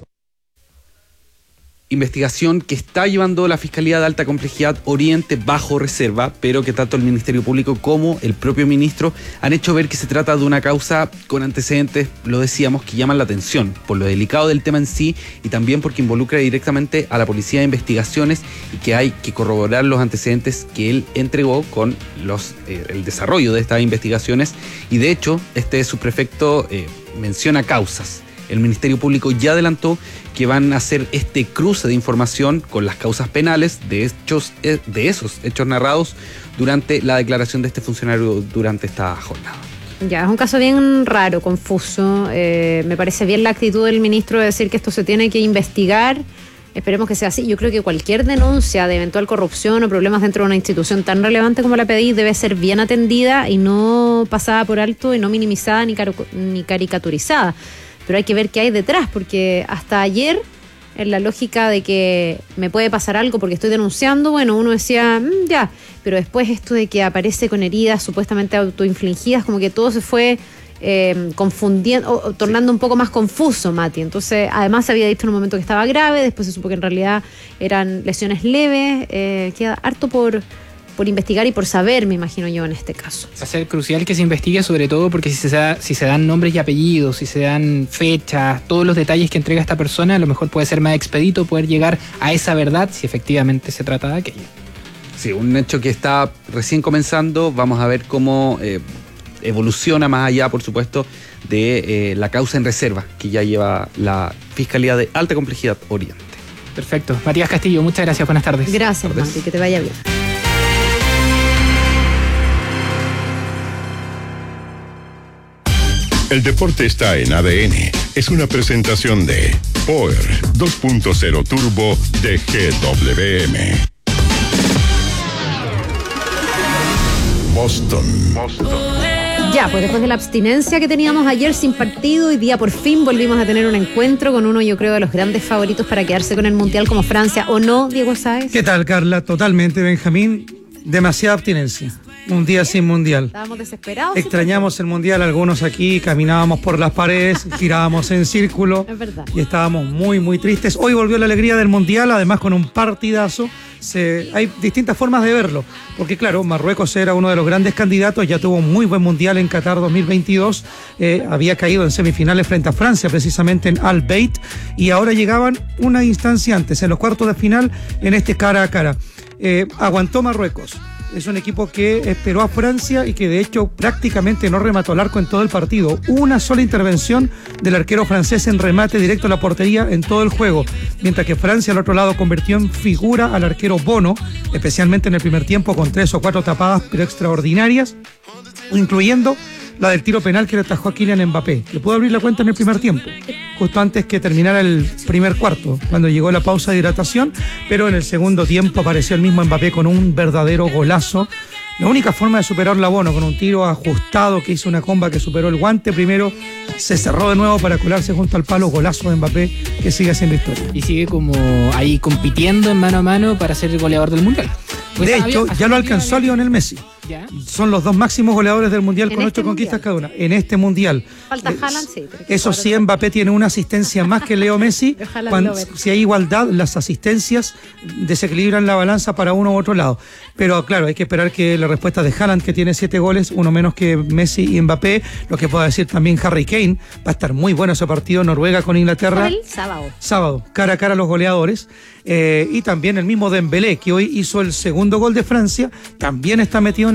Investigación que está llevando la Fiscalía de Alta Complejidad Oriente bajo reserva, pero que tanto el Ministerio Público como el propio ministro han hecho ver que se trata de una causa con antecedentes, lo decíamos, que llaman la atención por lo delicado del tema en sí y también porque involucra directamente a la Policía de Investigaciones y que hay que corroborar los antecedentes que él entregó con el desarrollo de estas investigaciones y de hecho este subprefecto menciona causas. El Ministerio Público ya adelantó que van a hacer este cruce de información con las causas penales de esos hechos narrados durante la declaración de este funcionario durante esta jornada. Ya, es un caso bien raro, confuso. Me parece bien la actitud del ministro de decir que esto se tiene que investigar. Esperemos que sea así. Yo creo que cualquier denuncia de eventual corrupción o problemas dentro de una institución tan relevante como la PDI debe ser bien atendida y no pasada por alto y no minimizada ni caricaturizada. Pero hay que ver qué hay detrás, porque hasta ayer, en la lógica de que me puede pasar algo porque estoy denunciando, bueno, uno decía, ya, pero después esto de que aparece con heridas supuestamente autoinfligidas, como que todo se fue confundiendo, o tornando un poco más confuso, Mati. Entonces, además se había dicho en un momento que estaba grave, después se supo que en realidad eran lesiones leves, queda harto por investigar y por saber, me imagino yo, en este caso. Va a ser crucial que se investigue, sobre todo porque si se dan nombres y apellidos, si se dan fechas, todos los detalles que entrega esta persona, a lo mejor puede ser más expedito poder llegar a esa verdad si efectivamente se trata de aquello. Sí, un hecho que está recién comenzando. Vamos a ver cómo evoluciona más allá, por supuesto, de la causa en reserva que ya lleva la Fiscalía de Alta Complejidad Oriente. Perfecto. Matías Castillo, muchas gracias. Buenas tardes. Gracias, Mati, que te vaya bien. El deporte está en ADN. Es una presentación de Power 2.0 Turbo de GWM. Boston. Ya, pues después de la abstinencia que teníamos ayer sin partido, hoy día por fin volvimos a tener un encuentro con uno, yo creo, de los grandes favoritos para quedarse con el Mundial como Francia, ¿o no, Diego Sáez? ¿Qué tal, Carla? Totalmente, Benjamín. Demasiada abstinencia. Un día sin Mundial. Estábamos desesperados. Extrañamos el Mundial, algunos aquí caminábamos por las paredes, girábamos en círculo. Es verdad. Y estábamos muy, muy tristes. Hoy volvió la alegría del Mundial, además con un partidazo. Hay distintas formas de verlo, porque claro, Marruecos era uno de los grandes candidatos, ya tuvo un muy buen Mundial en Qatar 2022, había caído en semifinales frente a Francia, precisamente en Al Bayt, y ahora llegaban una instancia antes, en los cuartos de final, en este cara a cara. Aguantó Marruecos. Es un equipo que esperó a Francia y que de hecho prácticamente no remató al arco en todo el partido. Una sola intervención del arquero francés en remate directo a la portería en todo el juego. Mientras que Francia al otro lado convirtió en figura al arquero Bono, especialmente en el primer tiempo con 3 o 4 tapadas pero extraordinarias, incluyendo la del tiro penal que le atajó a Kylian Mbappé. Le pudo abrir la cuenta en el primer tiempo, justo antes que terminara el primer cuarto, cuando llegó la pausa de hidratación, pero en el segundo tiempo apareció el mismo Mbappé con un verdadero golazo. La única forma de superarlo a Bono, con un tiro ajustado que hizo una comba que superó el guante primero, se cerró de nuevo para colarse junto al palo, golazo de Mbappé que sigue haciendo historia. Y sigue como ahí compitiendo en mano a mano para ser el goleador del Mundial. Pues de hecho, ya lo alcanzó a Lionel Messi. ¿Ya? Son los dos máximos goleadores del Mundial con 8 conquistas cada una. En este Mundial. Falta Haaland, sí. Eso sí, Mbappé tiene una asistencia más que Leo Messi. Si hay igualdad, las asistencias desequilibran la balanza para uno u otro lado. Pero claro, hay que esperar que la respuesta de Haaland, que tiene 7 goles, uno menos que Messi y Mbappé, lo que pueda decir también Harry Kane. Va a estar muy bueno ese partido, Noruega con Inglaterra. El sábado. Sábado, cara a cara a los goleadores. Y también el mismo Dembélé, que hoy hizo el segundo gol de Francia, también está metido en la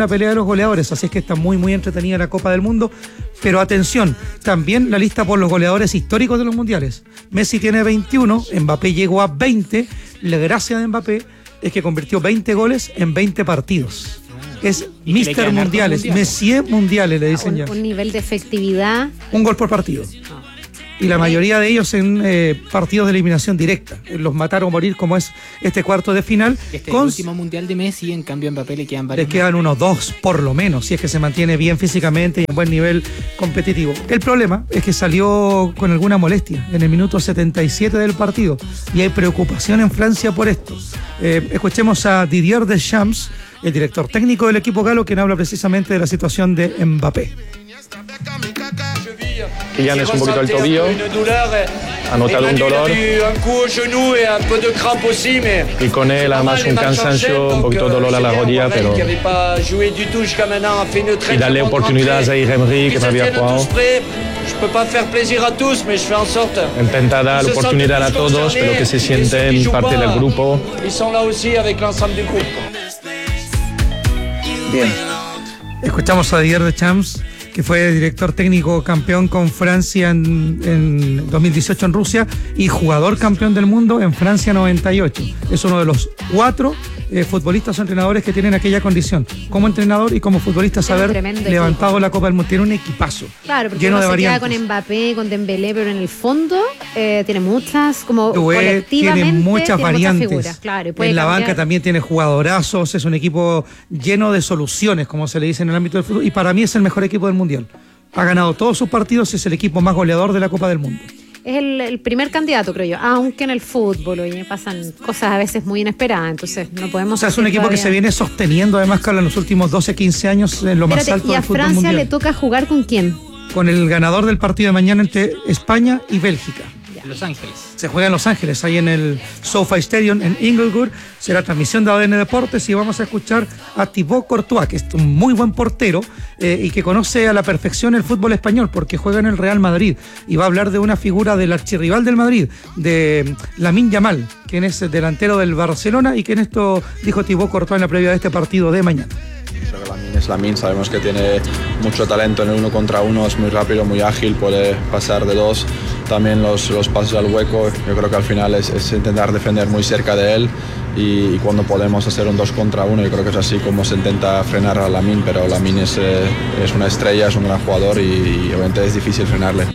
la pelea de los goleadores, así es que está muy entretenida la Copa del Mundo. Pero atención, también la lista por los goleadores históricos de los mundiales. Messi tiene 21, Mbappé llegó a 20. La gracia de Mbappé es que convirtió 20 goles en 20 partidos. Es Mister Mundiales, Messier Mundiales, le dicen ya. Un nivel de efectividad. Un gol por partido. Y la mayoría de ellos en partidos de eliminación directa. Los mataron a morir, como es este cuarto de final. El último mundial de Messi, en cambio a Mbappé le quedan varios. Le quedan unos 2 por lo menos, si es que se mantiene bien físicamente y en buen nivel competitivo. El problema es que salió con alguna molestia en el minuto 77 del partido y hay preocupación en Francia por esto. Escuchemos a Didier Deschamps, el director técnico del equipo galo, quien habla precisamente de la situación de Mbappé. Kylian es un poquito el tobillo, ha notado un dolor y con él además un cansancio, un poquito de dolor a la rodilla, pero y darle oportunidades a Emery que no había jugado. Intenta dar oportunidad a todos, pero que se sienten parte del grupo. Bien. Escuchamos a Didier Deschamps, que fue director técnico campeón con Francia en 2018 en Rusia y jugador campeón del mundo en Francia 98. Es uno de los 4 futbolistas o entrenadores que tienen aquella condición. Como entrenador y como futbolista saber levantado equipo. La Copa del Mundo. Tiene un equipazo. Claro, porque lleno uno de se variantes. queda con Mbappé, con Dembélé, pero en el fondo tiene muchas, como colectivamente, tiene muchas variantes. Muchas figuras, claro, y en la cambiar. banca también tiene jugadorazos, es un equipo lleno de soluciones, como se le dice en el ámbito del fútbol, y para mí es el mejor equipo del Mundial. Ha ganado todos sus partidos y es el equipo más goleador de la Copa del Mundo. Es el primer candidato, creo yo, aunque en el fútbol hoy pasan cosas a veces muy inesperadas, entonces no podemos... O sea, es un equipo que se viene sosteniendo además, Carla, en los últimos 12, 15 años en lo más alto del fútbol mundial. ¿Y a Francia le toca jugar con quién? Con el ganador del partido de mañana entre España y Bélgica. Los Ángeles. Se juega en Los Ángeles, ahí en el SoFi Stadium en Inglewood. Será transmisión de ADN Deportes y vamos a escuchar a Thibaut Courtois, que es un muy buen portero y que conoce a la perfección el fútbol español porque juega en el Real Madrid y va a hablar de una figura del archirrival del Madrid, de Lamine Yamal, quien es delantero del Barcelona y que en esto dijo Thibaut Courtois en la previa de este partido de mañana. Lamine, sabemos que tiene mucho talento en el 1 contra 1, es muy rápido, muy ágil, puede pasar de 2, también los pasos al hueco. Yo creo que al final es intentar defender muy cerca de él y cuando podemos hacer un 2 contra 1, yo creo que es así como se intenta frenar a Lamine, pero Lamine es una estrella, es un gran jugador y obviamente es difícil frenarle.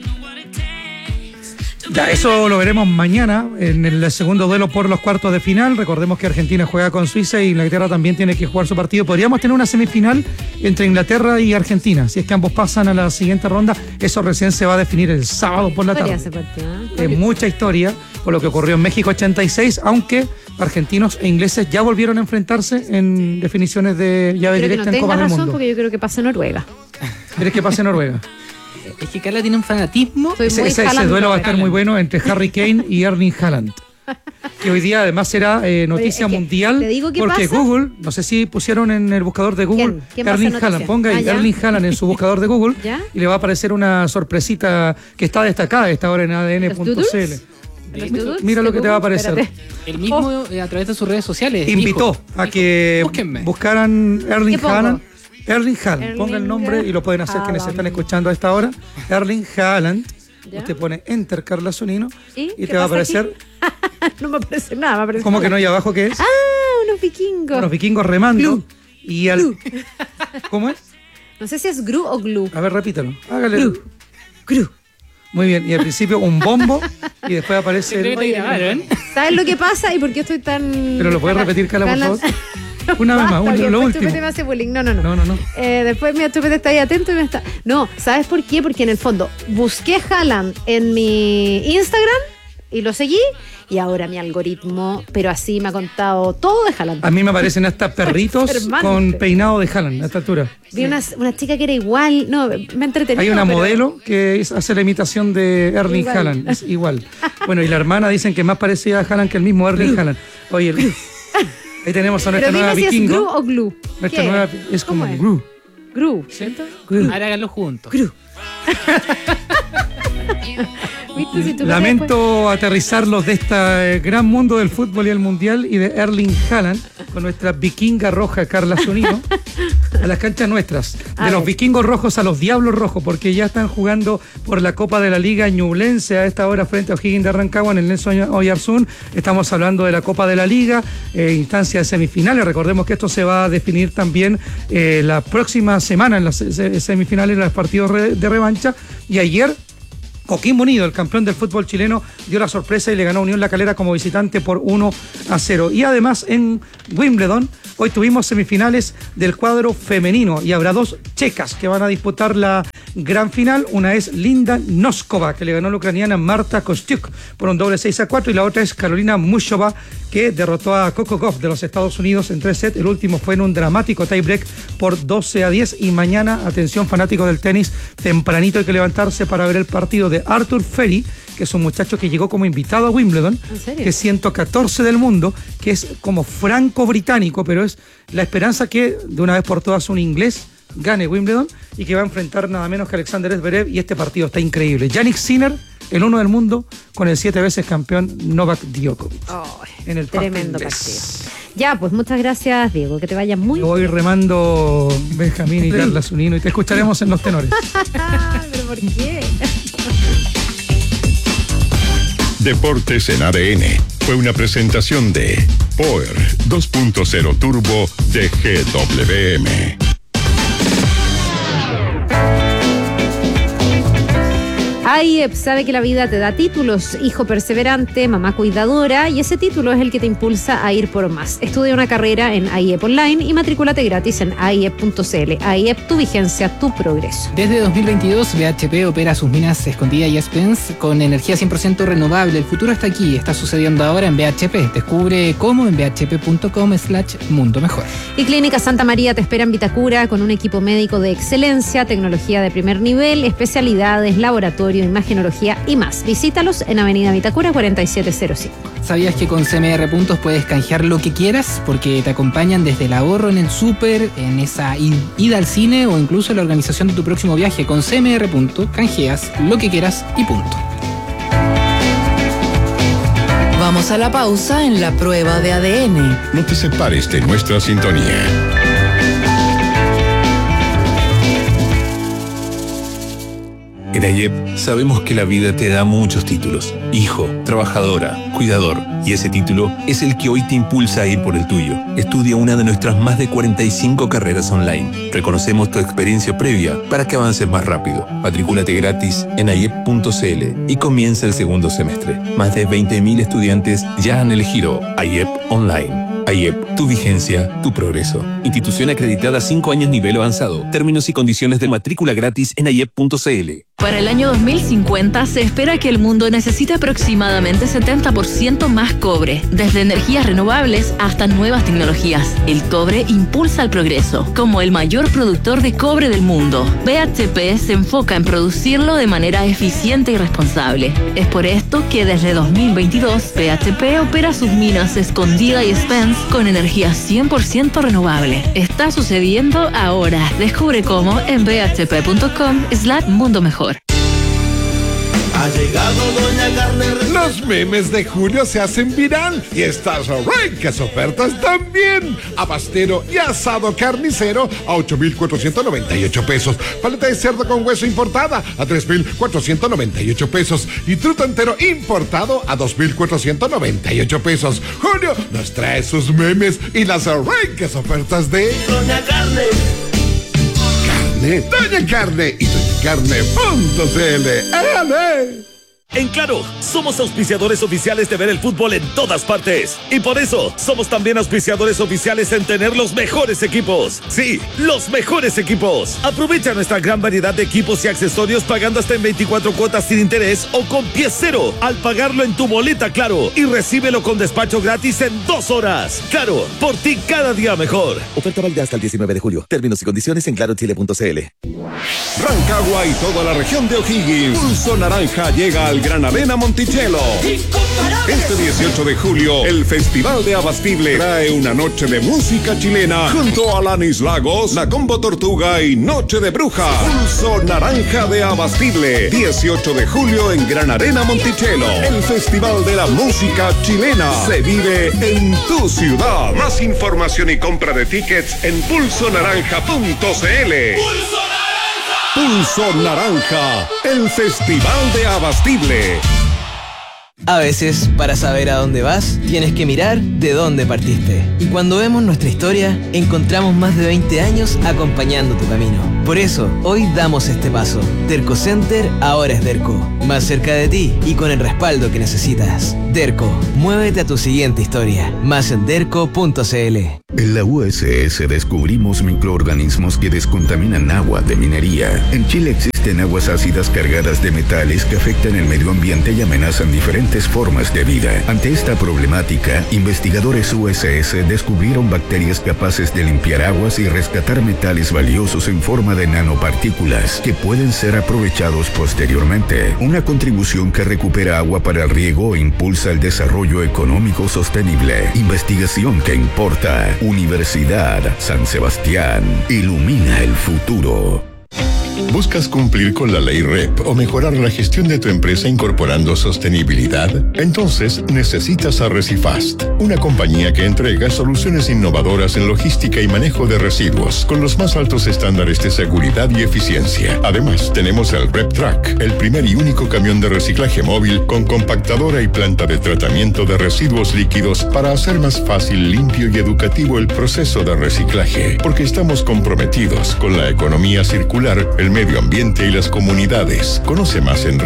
Ya, eso lo veremos mañana en el segundo duelo por los cuartos de final. Recordemos que Argentina juega con Suiza y Inglaterra también tiene que jugar su partido. Podríamos tener una semifinal entre Inglaterra y Argentina. Si es que ambos pasan a la siguiente ronda, eso recién se va a definir el sábado por la tarde. Es mucha historia por lo que ocurrió en México 86, aunque argentinos e ingleses ya volvieron a enfrentarse en definiciones de llave directa en Copa del Mundo. Porque yo creo que pasa Noruega. ¿Crees que pase Noruega? Es que Carla tiene un fanatismo. Ese duelo va a estar muy bueno entre Harry Kane y Erling Haaland. Que hoy día además será noticia mundial porque pasa. Google, no sé si pusieron en el buscador de Google Erling Haaland, ponga ahí Erling Haaland en su buscador de Google y le va a aparecer una sorpresita que está destacada a esta hora en adn.cl. Mira lo que te va a aparecer. El mismo a través de sus redes sociales invitó a que buscaran Erling Haaland. Erling Haaland, ponga el nombre y lo pueden hacer quienes se están escuchando a esta hora. Erling Haaland. Usted pone Enter Carla Zunino y te va a aparecer. No me aparece nada, me aparece. ¿Cómo que no hay abajo qué es? Unos vikingos. Unos vikingos remando. Y al. ¿Cómo es? No sé si es Gru o Glu. A ver, repítalo. Hágale. Gru. Muy bien. Y al principio un bombo y después aparece. ¿Sabes lo que pasa y por qué estoy tan. Pero lo puedes repetir, Carla, por favor. Una vez más, lo último. Chupete me hace bullying. No. Después mi Chupete está ahí atento y me está. No, ¿sabes por qué? Porque en el fondo busqué Haaland en mi Instagram y lo seguí y ahora mi algoritmo, pero así me ha contado todo de Haaland. A mí me aparecen hasta perritos con peinado de Haaland a esta altura. Vi una chica que era igual. No, me entretenió. Hay una modelo que hace la imitación de Erling Haaland. Es igual. Bueno, y la hermana dicen que es más parecida a Haaland que el mismo Erling Haaland. Oye, ahí tenemos a nuestra nueva vikingo. ¿Es Gru o Glu? Nuestra nueva es como Gru. Gru. ¿Cierto? Gru. Ahora háganlo juntos. Gru. Lamento aterrizarlos de este gran mundo del fútbol y el mundial y de Erling Haaland con nuestra vikinga roja Carla Zunino. A las canchas nuestras. A De los ver. vikingos rojos a los diablos rojos, porque ya están jugando por la Copa de la Liga Ñublense a esta hora frente a O'Higgins de Rancagua en el Nelson Oyarzún. Estamos hablando de la Copa de la Liga, instancia de semifinales. Recordemos que esto se va a definir también la próxima semana en las semifinales, en los partidos de revancha. Y ayer Coquimbo Unido, el campeón del fútbol chileno, dio la sorpresa y le ganó a Unión La Calera como visitante por 1-0. Y además en Wimbledon, hoy tuvimos semifinales del cuadro femenino y habrá dos checas que van a disputar la gran final. Una es Linda Noskova, que le ganó a la ucraniana Marta Kostyuk por un doble 6-4, y la otra es Carolina Mushova, que derrotó a Coco Gauff de los Estados Unidos en 3 sets. El último fue en un dramático tiebreak por 12-10. Y mañana, atención fanáticos del tenis, tempranito hay que levantarse para ver el partido de Arthur Ferry, que es un muchacho que llegó como invitado a Wimbledon, que es 114 del mundo, que es como franco-británico, pero es la esperanza que de una vez por todas un inglés gane Wimbledon, y que va a enfrentar nada menos que Alexander Zverev, y este partido está increíble. Jannik Sinner, el 1 del mundo, con el 7 veces campeón Novak Djokovic. En el Tremendo partido. Ya, pues muchas gracias, Diego, que te vaya muy Voy bien. remando Benjamín y Carla Zunino, y te escucharemos en los tenores. ¿Pero por qué? Deportes en ADN fue una presentación de Power 2.0 Turbo de GWM. AIEP sabe que la vida te da títulos, hijo perseverante, mamá cuidadora, y ese título es el que te impulsa a ir por más. Estudia una carrera en AIEP Online y matricúlate gratis en aiep.cl. AIEP, tu vigencia, tu progreso. Desde 2022, BHP opera sus minas Escondida y Spence con energía 100% renovable. El futuro está aquí, está sucediendo ahora en BHP. Descubre cómo en bhp.com/mundo mejor. Y Clínica Santa María te espera en Vitacura con un equipo médico de excelencia, tecnología de primer nivel, especialidades, laboratorio, imagenología y más. Visítalos en Avenida Vitacura 4705. ¿Sabías que con CMR Puntos puedes canjear lo que quieras? Porque te acompañan desde el ahorro en el súper, en esa ida al cine o incluso en la organización de tu próximo viaje. Con CMR Puntos canjeas lo que quieras y punto. Vamos a la pausa en la prueba de ADN. No te separes de nuestra sintonía. En AIEP sabemos que la vida te da muchos títulos. Hijo, trabajadora, cuidador. Y ese título es el que hoy te impulsa a ir por el tuyo. Estudia una de nuestras más de 45 carreras online. Reconocemos tu experiencia previa para que avances más rápido. Matricúlate gratis en aiep.cl y comienza el segundo semestre. Más de 20.000 estudiantes ya han elegido AIEP Online. AIEP, tu vigencia, tu progreso. Institución acreditada 5 años nivel avanzado. Términos y condiciones de matrícula gratis en aiep.cl. Para el año 2050 se espera que el mundo necesite aproximadamente 70% más cobre, desde energías renovables hasta nuevas tecnologías. El cobre impulsa el progreso. Como el mayor productor de cobre del mundo, BHP se enfoca en producirlo de manera eficiente y responsable. Es por esto que desde 2022 BHP opera sus minas Escondida y Spence con energía 100% renovable. Está sucediendo ahora. Descubre cómo en bhp.com/mundo mejor. Ha llegado Doña Carne. Los memes de julio se hacen viral y estas ricas ofertas también. Abastero y asado carnicero a 8,498 pesos. Paleta de cerdo con hueso importada a 3,498 pesos. Y truto entero importado a 2,498 pesos. Julio nos trae sus memes y las ricas ofertas de Doña Carne. Doña Carne y doñacarne.cl. ¡Ale! En Claro, somos auspiciadores oficiales de ver el fútbol en todas partes. Y por eso, somos también auspiciadores oficiales en tener los mejores equipos. Sí, los mejores equipos. Aprovecha nuestra gran variedad de equipos y accesorios pagando hasta en 24 cuotas sin interés o con pie cero al pagarlo en tu boleta Claro. Y recíbelo con despacho gratis en 2 horas. Claro, por ti cada día mejor. Oferta válida hasta el 19 de julio. Términos y condiciones en clarochile.cl. Rancagua y toda la región de O'Higgins. Pulso Naranja llega al al Gran Arena Monticello. Este 18 de julio, el Festival de Abastible trae una noche de música chilena junto a Alanis Lagos, La Combo Tortuga y Noche de Bruja. Pulso Naranja de Abastible. 18 de julio en Gran Arena Monticello. El Festival de la Música Chilena se vive en tu ciudad. Más información y compra de tickets en pulsonaranja.cl. Pulso Naranja, el Festival de Abastible. A veces, para saber a dónde vas, tienes que mirar de dónde partiste. Y cuando vemos nuestra historia, encontramos más de 20 años acompañando tu camino. Por eso, hoy damos este paso. Derco Center ahora es Derco. Más cerca de ti y con el respaldo que necesitas. Derco, muévete a tu siguiente historia. Más en derco.cl. En la USS descubrimos microorganismos que descontaminan agua de minería. En Chile existen aguas ácidas cargadas de metales que afectan el medio ambiente y amenazan diferentes formas de vida. Ante esta problemática, investigadores USS descubrieron bacterias capaces de limpiar aguas y rescatar metales valiosos en forma de nanopartículas que pueden ser aprovechados posteriormente. Una contribución que recupera agua para el riego e impulsa el desarrollo económico sostenible. Investigación que importa. Universidad San Sebastián. Ilumina el futuro. ¿Buscas cumplir con la ley REP o mejorar la gestión de tu empresa incorporando sostenibilidad? Entonces necesitas a Recifast, una compañía que entrega soluciones innovadoras en logística y manejo de residuos con los más altos estándares de seguridad y eficiencia. Además, tenemos el RepTrack, el primer y único camión de reciclaje móvil con compactadora y planta de tratamiento de residuos líquidos para hacer más fácil, limpio y educativo el proceso de reciclaje, porque estamos comprometidos con la economía circular, el medio ambiente y las comunidades. Conoce más en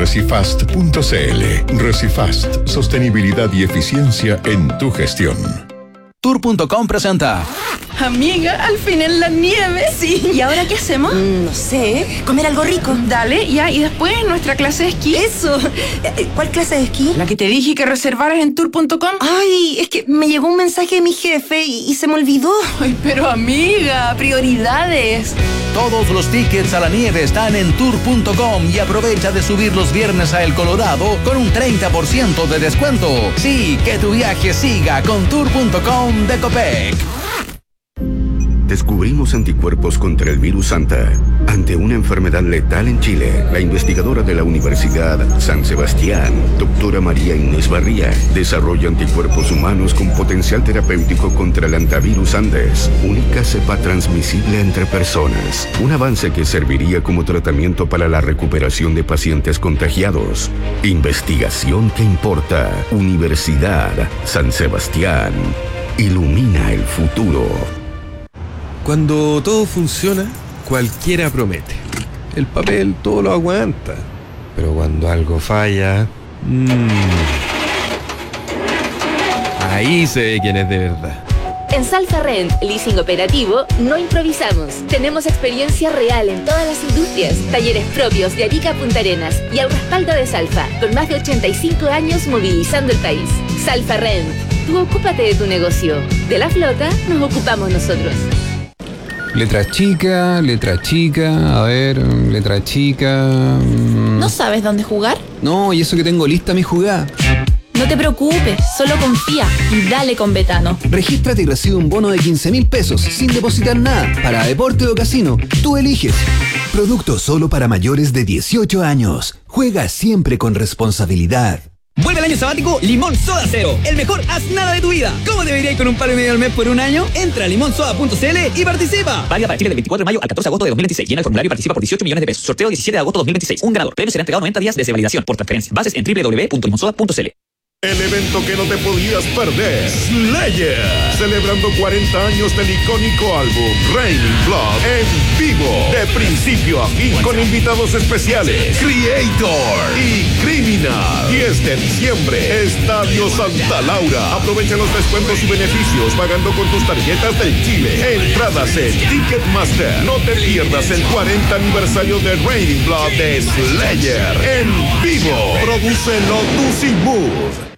recifast.cl. Recifast, sostenibilidad y eficiencia en tu gestión. Tour.com presenta. Amiga, al fin en la nieve. Sí. ¿Y ahora qué hacemos? No sé. Comer algo rico. Dale, ya. Y después nuestra clase de esquí. Eso. ¿Cuál clase de esquí? La que te dije que reservaras en tour.com. Ay, es que me llegó un mensaje de mi jefe y se me olvidó. Ay, pero amiga, prioridades. Todos los tickets a la nieve están en tour.com y aprovecha de subir los viernes a El Colorado con un 30% de descuento. Sí, que tu viaje siga con tour.com de Copec. Descubrimos anticuerpos contra el virus Santa. Ante una enfermedad letal en Chile, la investigadora de la Universidad San Sebastián, doctora María Inés Barría, desarrolla anticuerpos humanos con potencial terapéutico contra el antivirus Andes, única cepa transmisible entre personas. Un avance que serviría como tratamiento para la recuperación de pacientes contagiados. Investigación que importa. Universidad San Sebastián. Ilumina el futuro. Cuando todo funciona, cualquiera promete. El papel todo lo aguanta. Pero cuando algo falla... ahí se ve quién es de verdad. En Salfa Rent, leasing operativo, no improvisamos. Tenemos experiencia real en todas las industrias. Talleres propios de Arica a Punta Arenas y al respaldo de Salfa, con más de 85 años movilizando el país. Salfa Rent, tú ocúpate de tu negocio. De la flota nos ocupamos nosotros. Letra chica, a ver, letra chica... ¿No sabes dónde jugar? No, y eso que tengo lista mi jugada. No te preocupes, solo confía y dale con Betano. Regístrate y recibe un bono de 15.000 pesos sin depositar nada, para deporte o casino. Tú eliges. Producto solo para mayores de 18 años. Juega siempre con responsabilidad. Vuelve el año sabático Limón Soda Cero, el mejor haz nada de tu vida. ¿Cómo debería ir con un palo y medio al mes por un año? Entra a limonsoda.cl y participa. Válida para Chile del 24 de mayo al 14 de agosto de 2026. Llena el formulario y participa por 18 millones de pesos. Sorteo 17 de agosto de 2026. Un ganador. Premio será entregado 90 días desde validación por transferencia. Bases en www.limonsoda.cl. El evento que no te podías perder, Slayer, celebrando 40 años del icónico álbum Raining Blood en vivo, de principio a fin, con invitados especiales, Creator y Criminal. 10 de diciembre, Estadio Santa Laura. Aprovecha los descuentos y beneficios pagando con tus tarjetas del Chile. Entradas en Ticketmaster. No te pierdas el 40 aniversario de Raining Blood de Slayer en vivo. Produce Lotus y Mood.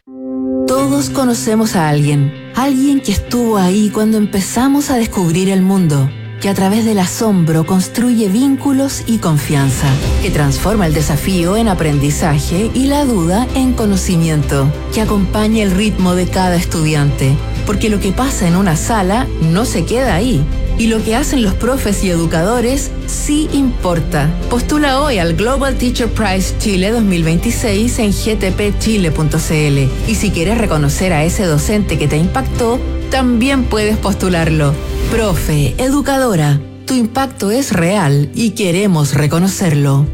Todos conocemos a alguien que estuvo ahí cuando empezamos a descubrir el mundo. que a través del asombro construye vínculos y confianza, que transforma el desafío en aprendizaje y la duda en conocimiento, que acompaña el ritmo de cada estudiante, porque lo que pasa en una sala no se queda ahí. Y lo que hacen los profes y educadores sí importa. Postula hoy al Global Teacher Prize Chile 2026 en gtpchile.cl. Y si quieres reconocer a ese docente que te impactó, también puedes postularlo. Profe, educadora, tu impacto es real y queremos reconocerlo.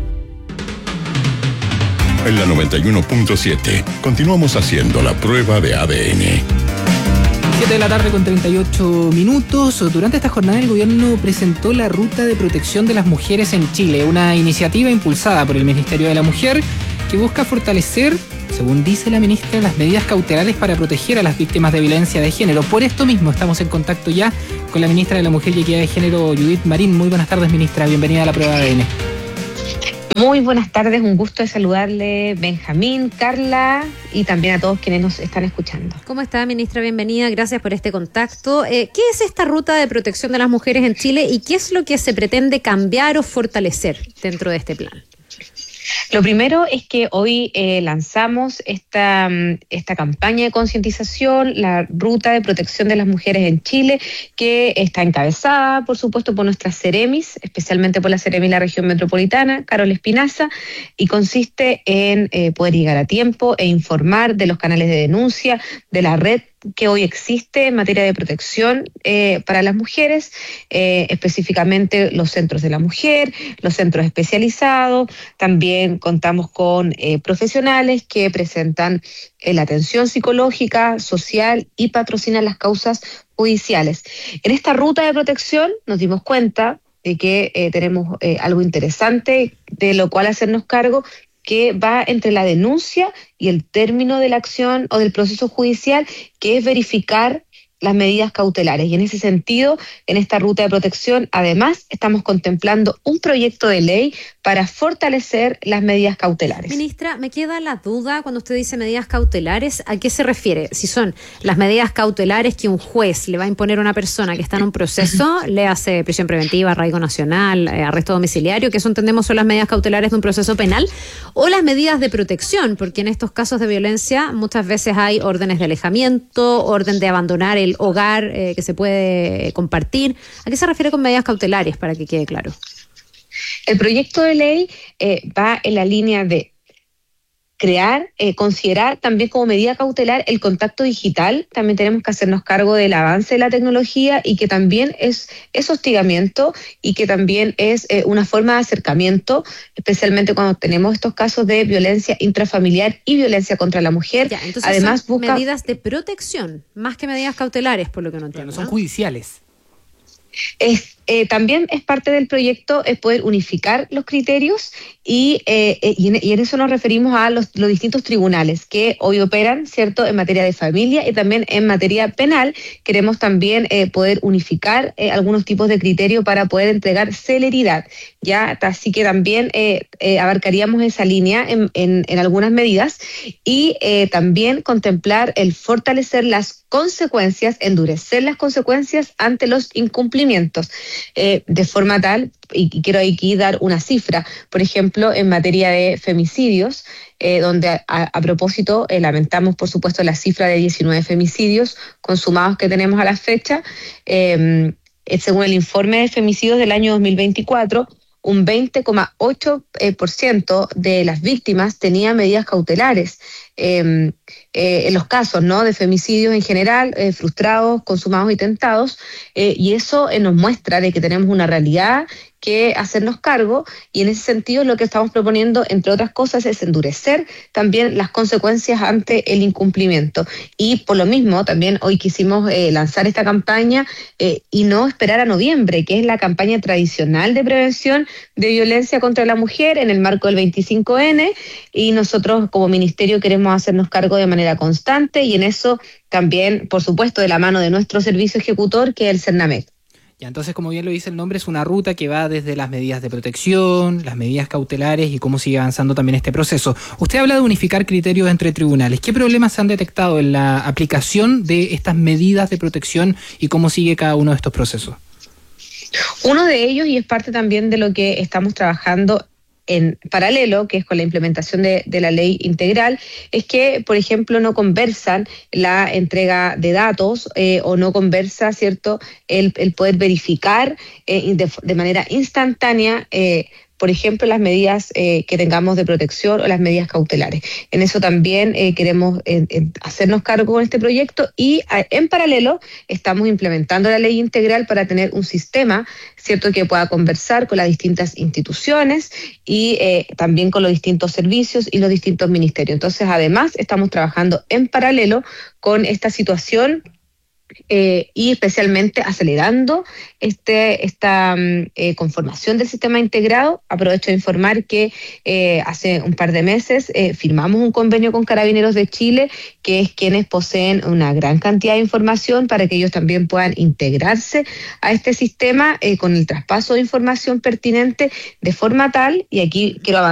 En la 91.7 continuamos haciendo la prueba de ADN. 7 de la tarde con 38 minutos. Durante esta jornada el gobierno presentó la Ruta de Protección de las Mujeres en Chile, una iniciativa impulsada por el Ministerio de la Mujer que busca fortalecer, según dice la ministra, las medidas cautelares para proteger a las víctimas de violencia de género. Por esto mismo estamos en contacto ya con la ministra de la Mujer y Equidad de Género, Judith Marín. Muy buenas tardes, ministra. Bienvenida a la prueba de ADN. Muy buenas tardes, un gusto de saludarle, Benjamín, Carla y también a todos quienes nos están escuchando. ¿Cómo está, ministra? Bienvenida, gracias por este contacto. ¿Qué es esta Ruta de Protección de las Mujeres en Chile y qué es lo que se pretende cambiar o fortalecer dentro de este plan? Lo primero es que hoy lanzamos esta campaña de concientización, la Ruta de Protección de las Mujeres en Chile, que está encabezada, por supuesto, por nuestras Ceremis, especialmente por la Ceremi de la región metropolitana, Carol Espinaza, y consiste en poder llegar a tiempo e informar de los canales de denuncia, de la red que hoy existe en materia de protección para las mujeres, específicamente los centros de la mujer, los centros especializados. También contamos con profesionales que presentan la atención psicológica, social y patrocinan las causas judiciales. En esta ruta de protección nos dimos cuenta de que tenemos algo interesante de lo cual hacernos cargo, que va entre la denuncia y el término de la acción o del proceso judicial, que es verificar las medidas cautelares. Y en ese sentido, en esta ruta de protección, además, estamos contemplando un proyecto de ley para fortalecer las medidas cautelares. Ministra, me queda la duda cuando usted dice medidas cautelares, ¿a qué se refiere? Si son las medidas cautelares que un juez le va a imponer a una persona que está en un proceso, le hace prisión preventiva, arraigo nacional, arresto domiciliario, que eso entendemos son las medidas cautelares de un proceso penal, o las medidas de protección, porque en estos casos de violencia muchas veces hay órdenes de alejamiento, orden de abandonar el hogar que se puede compartir. ¿A qué se refiere con medidas cautelares, para que quede claro? El proyecto de ley va en la línea de crear, considerar también como medida cautelar el contacto digital. También tenemos que hacernos cargo del avance de la tecnología y que también es hostigamiento y que también es una forma de acercamiento, especialmente cuando tenemos estos casos de violencia intrafamiliar y violencia contra la mujer. Ya, entonces además son medidas de protección, más que medidas cautelares, por lo que no entiendo. Pero no son judiciales. También es parte del proyecto poder unificar los criterios y en eso nos referimos a los distintos tribunales que hoy operan, ¿cierto?, en materia de familia y también en materia penal. Queremos también poder unificar algunos tipos de criterios para poder entregar celeridad, ¿ya? Así que también abarcaríamos esa línea en algunas medidas y también contemplar el fortalecer las consecuencias, endurecer las consecuencias ante los incumplimientos. De forma tal, y quiero aquí dar una cifra, por ejemplo, en materia de femicidios, donde a propósito lamentamos, por supuesto, la cifra de 19 femicidios consumados que tenemos a la fecha. Según el informe de femicidios del año 2024, un 20,8% de las víctimas tenía medidas cautelares. En los casos, ¿no?, de femicidios en general, frustrados, consumados y tentados, y eso nos muestra de que tenemos una realidad que hacernos cargo, y en ese sentido lo que estamos proponiendo, entre otras cosas, es endurecer también las consecuencias ante el incumplimiento. Y por lo mismo, también hoy quisimos lanzar esta campaña y no esperar a noviembre, que es la campaña tradicional de prevención de violencia contra la mujer en el marco del 25N, y nosotros como ministerio queremos hacernos cargo de manera constante, y en eso también, por supuesto, de la mano de nuestro servicio ejecutor, que es el CERNAMEC. Ya, entonces, como bien lo dice el nombre, es una ruta que va desde las medidas de protección, las medidas cautelares y cómo sigue avanzando también este proceso. Usted habla de unificar criterios entre tribunales. ¿Qué problemas se han detectado en la aplicación de estas medidas de protección y cómo sigue cada uno de estos procesos? Uno de ellos, y es parte también de lo que estamos trabajando en paralelo, que es con la implementación de la ley integral, es que, por ejemplo, no conversan la entrega de datos o no conversa, ¿cierto?, el poder verificar de manera instantánea por ejemplo, las medidas que tengamos de protección o las medidas cautelares. En eso también queremos hacernos cargo con este proyecto y en paralelo estamos implementando la ley integral para tener un sistema, ¿cierto?, que pueda conversar con las distintas instituciones y también con los distintos servicios y los distintos ministerios. Entonces, además, estamos trabajando en paralelo con esta situación y especialmente acelerando esta conformación del sistema integrado. Aprovecho de informar que hace un par de meses firmamos un convenio con Carabineros de Chile, que es quienes poseen una gran cantidad de información para que ellos también puedan integrarse a este sistema con el traspaso de información pertinente de forma tal, y aquí quiero avanzar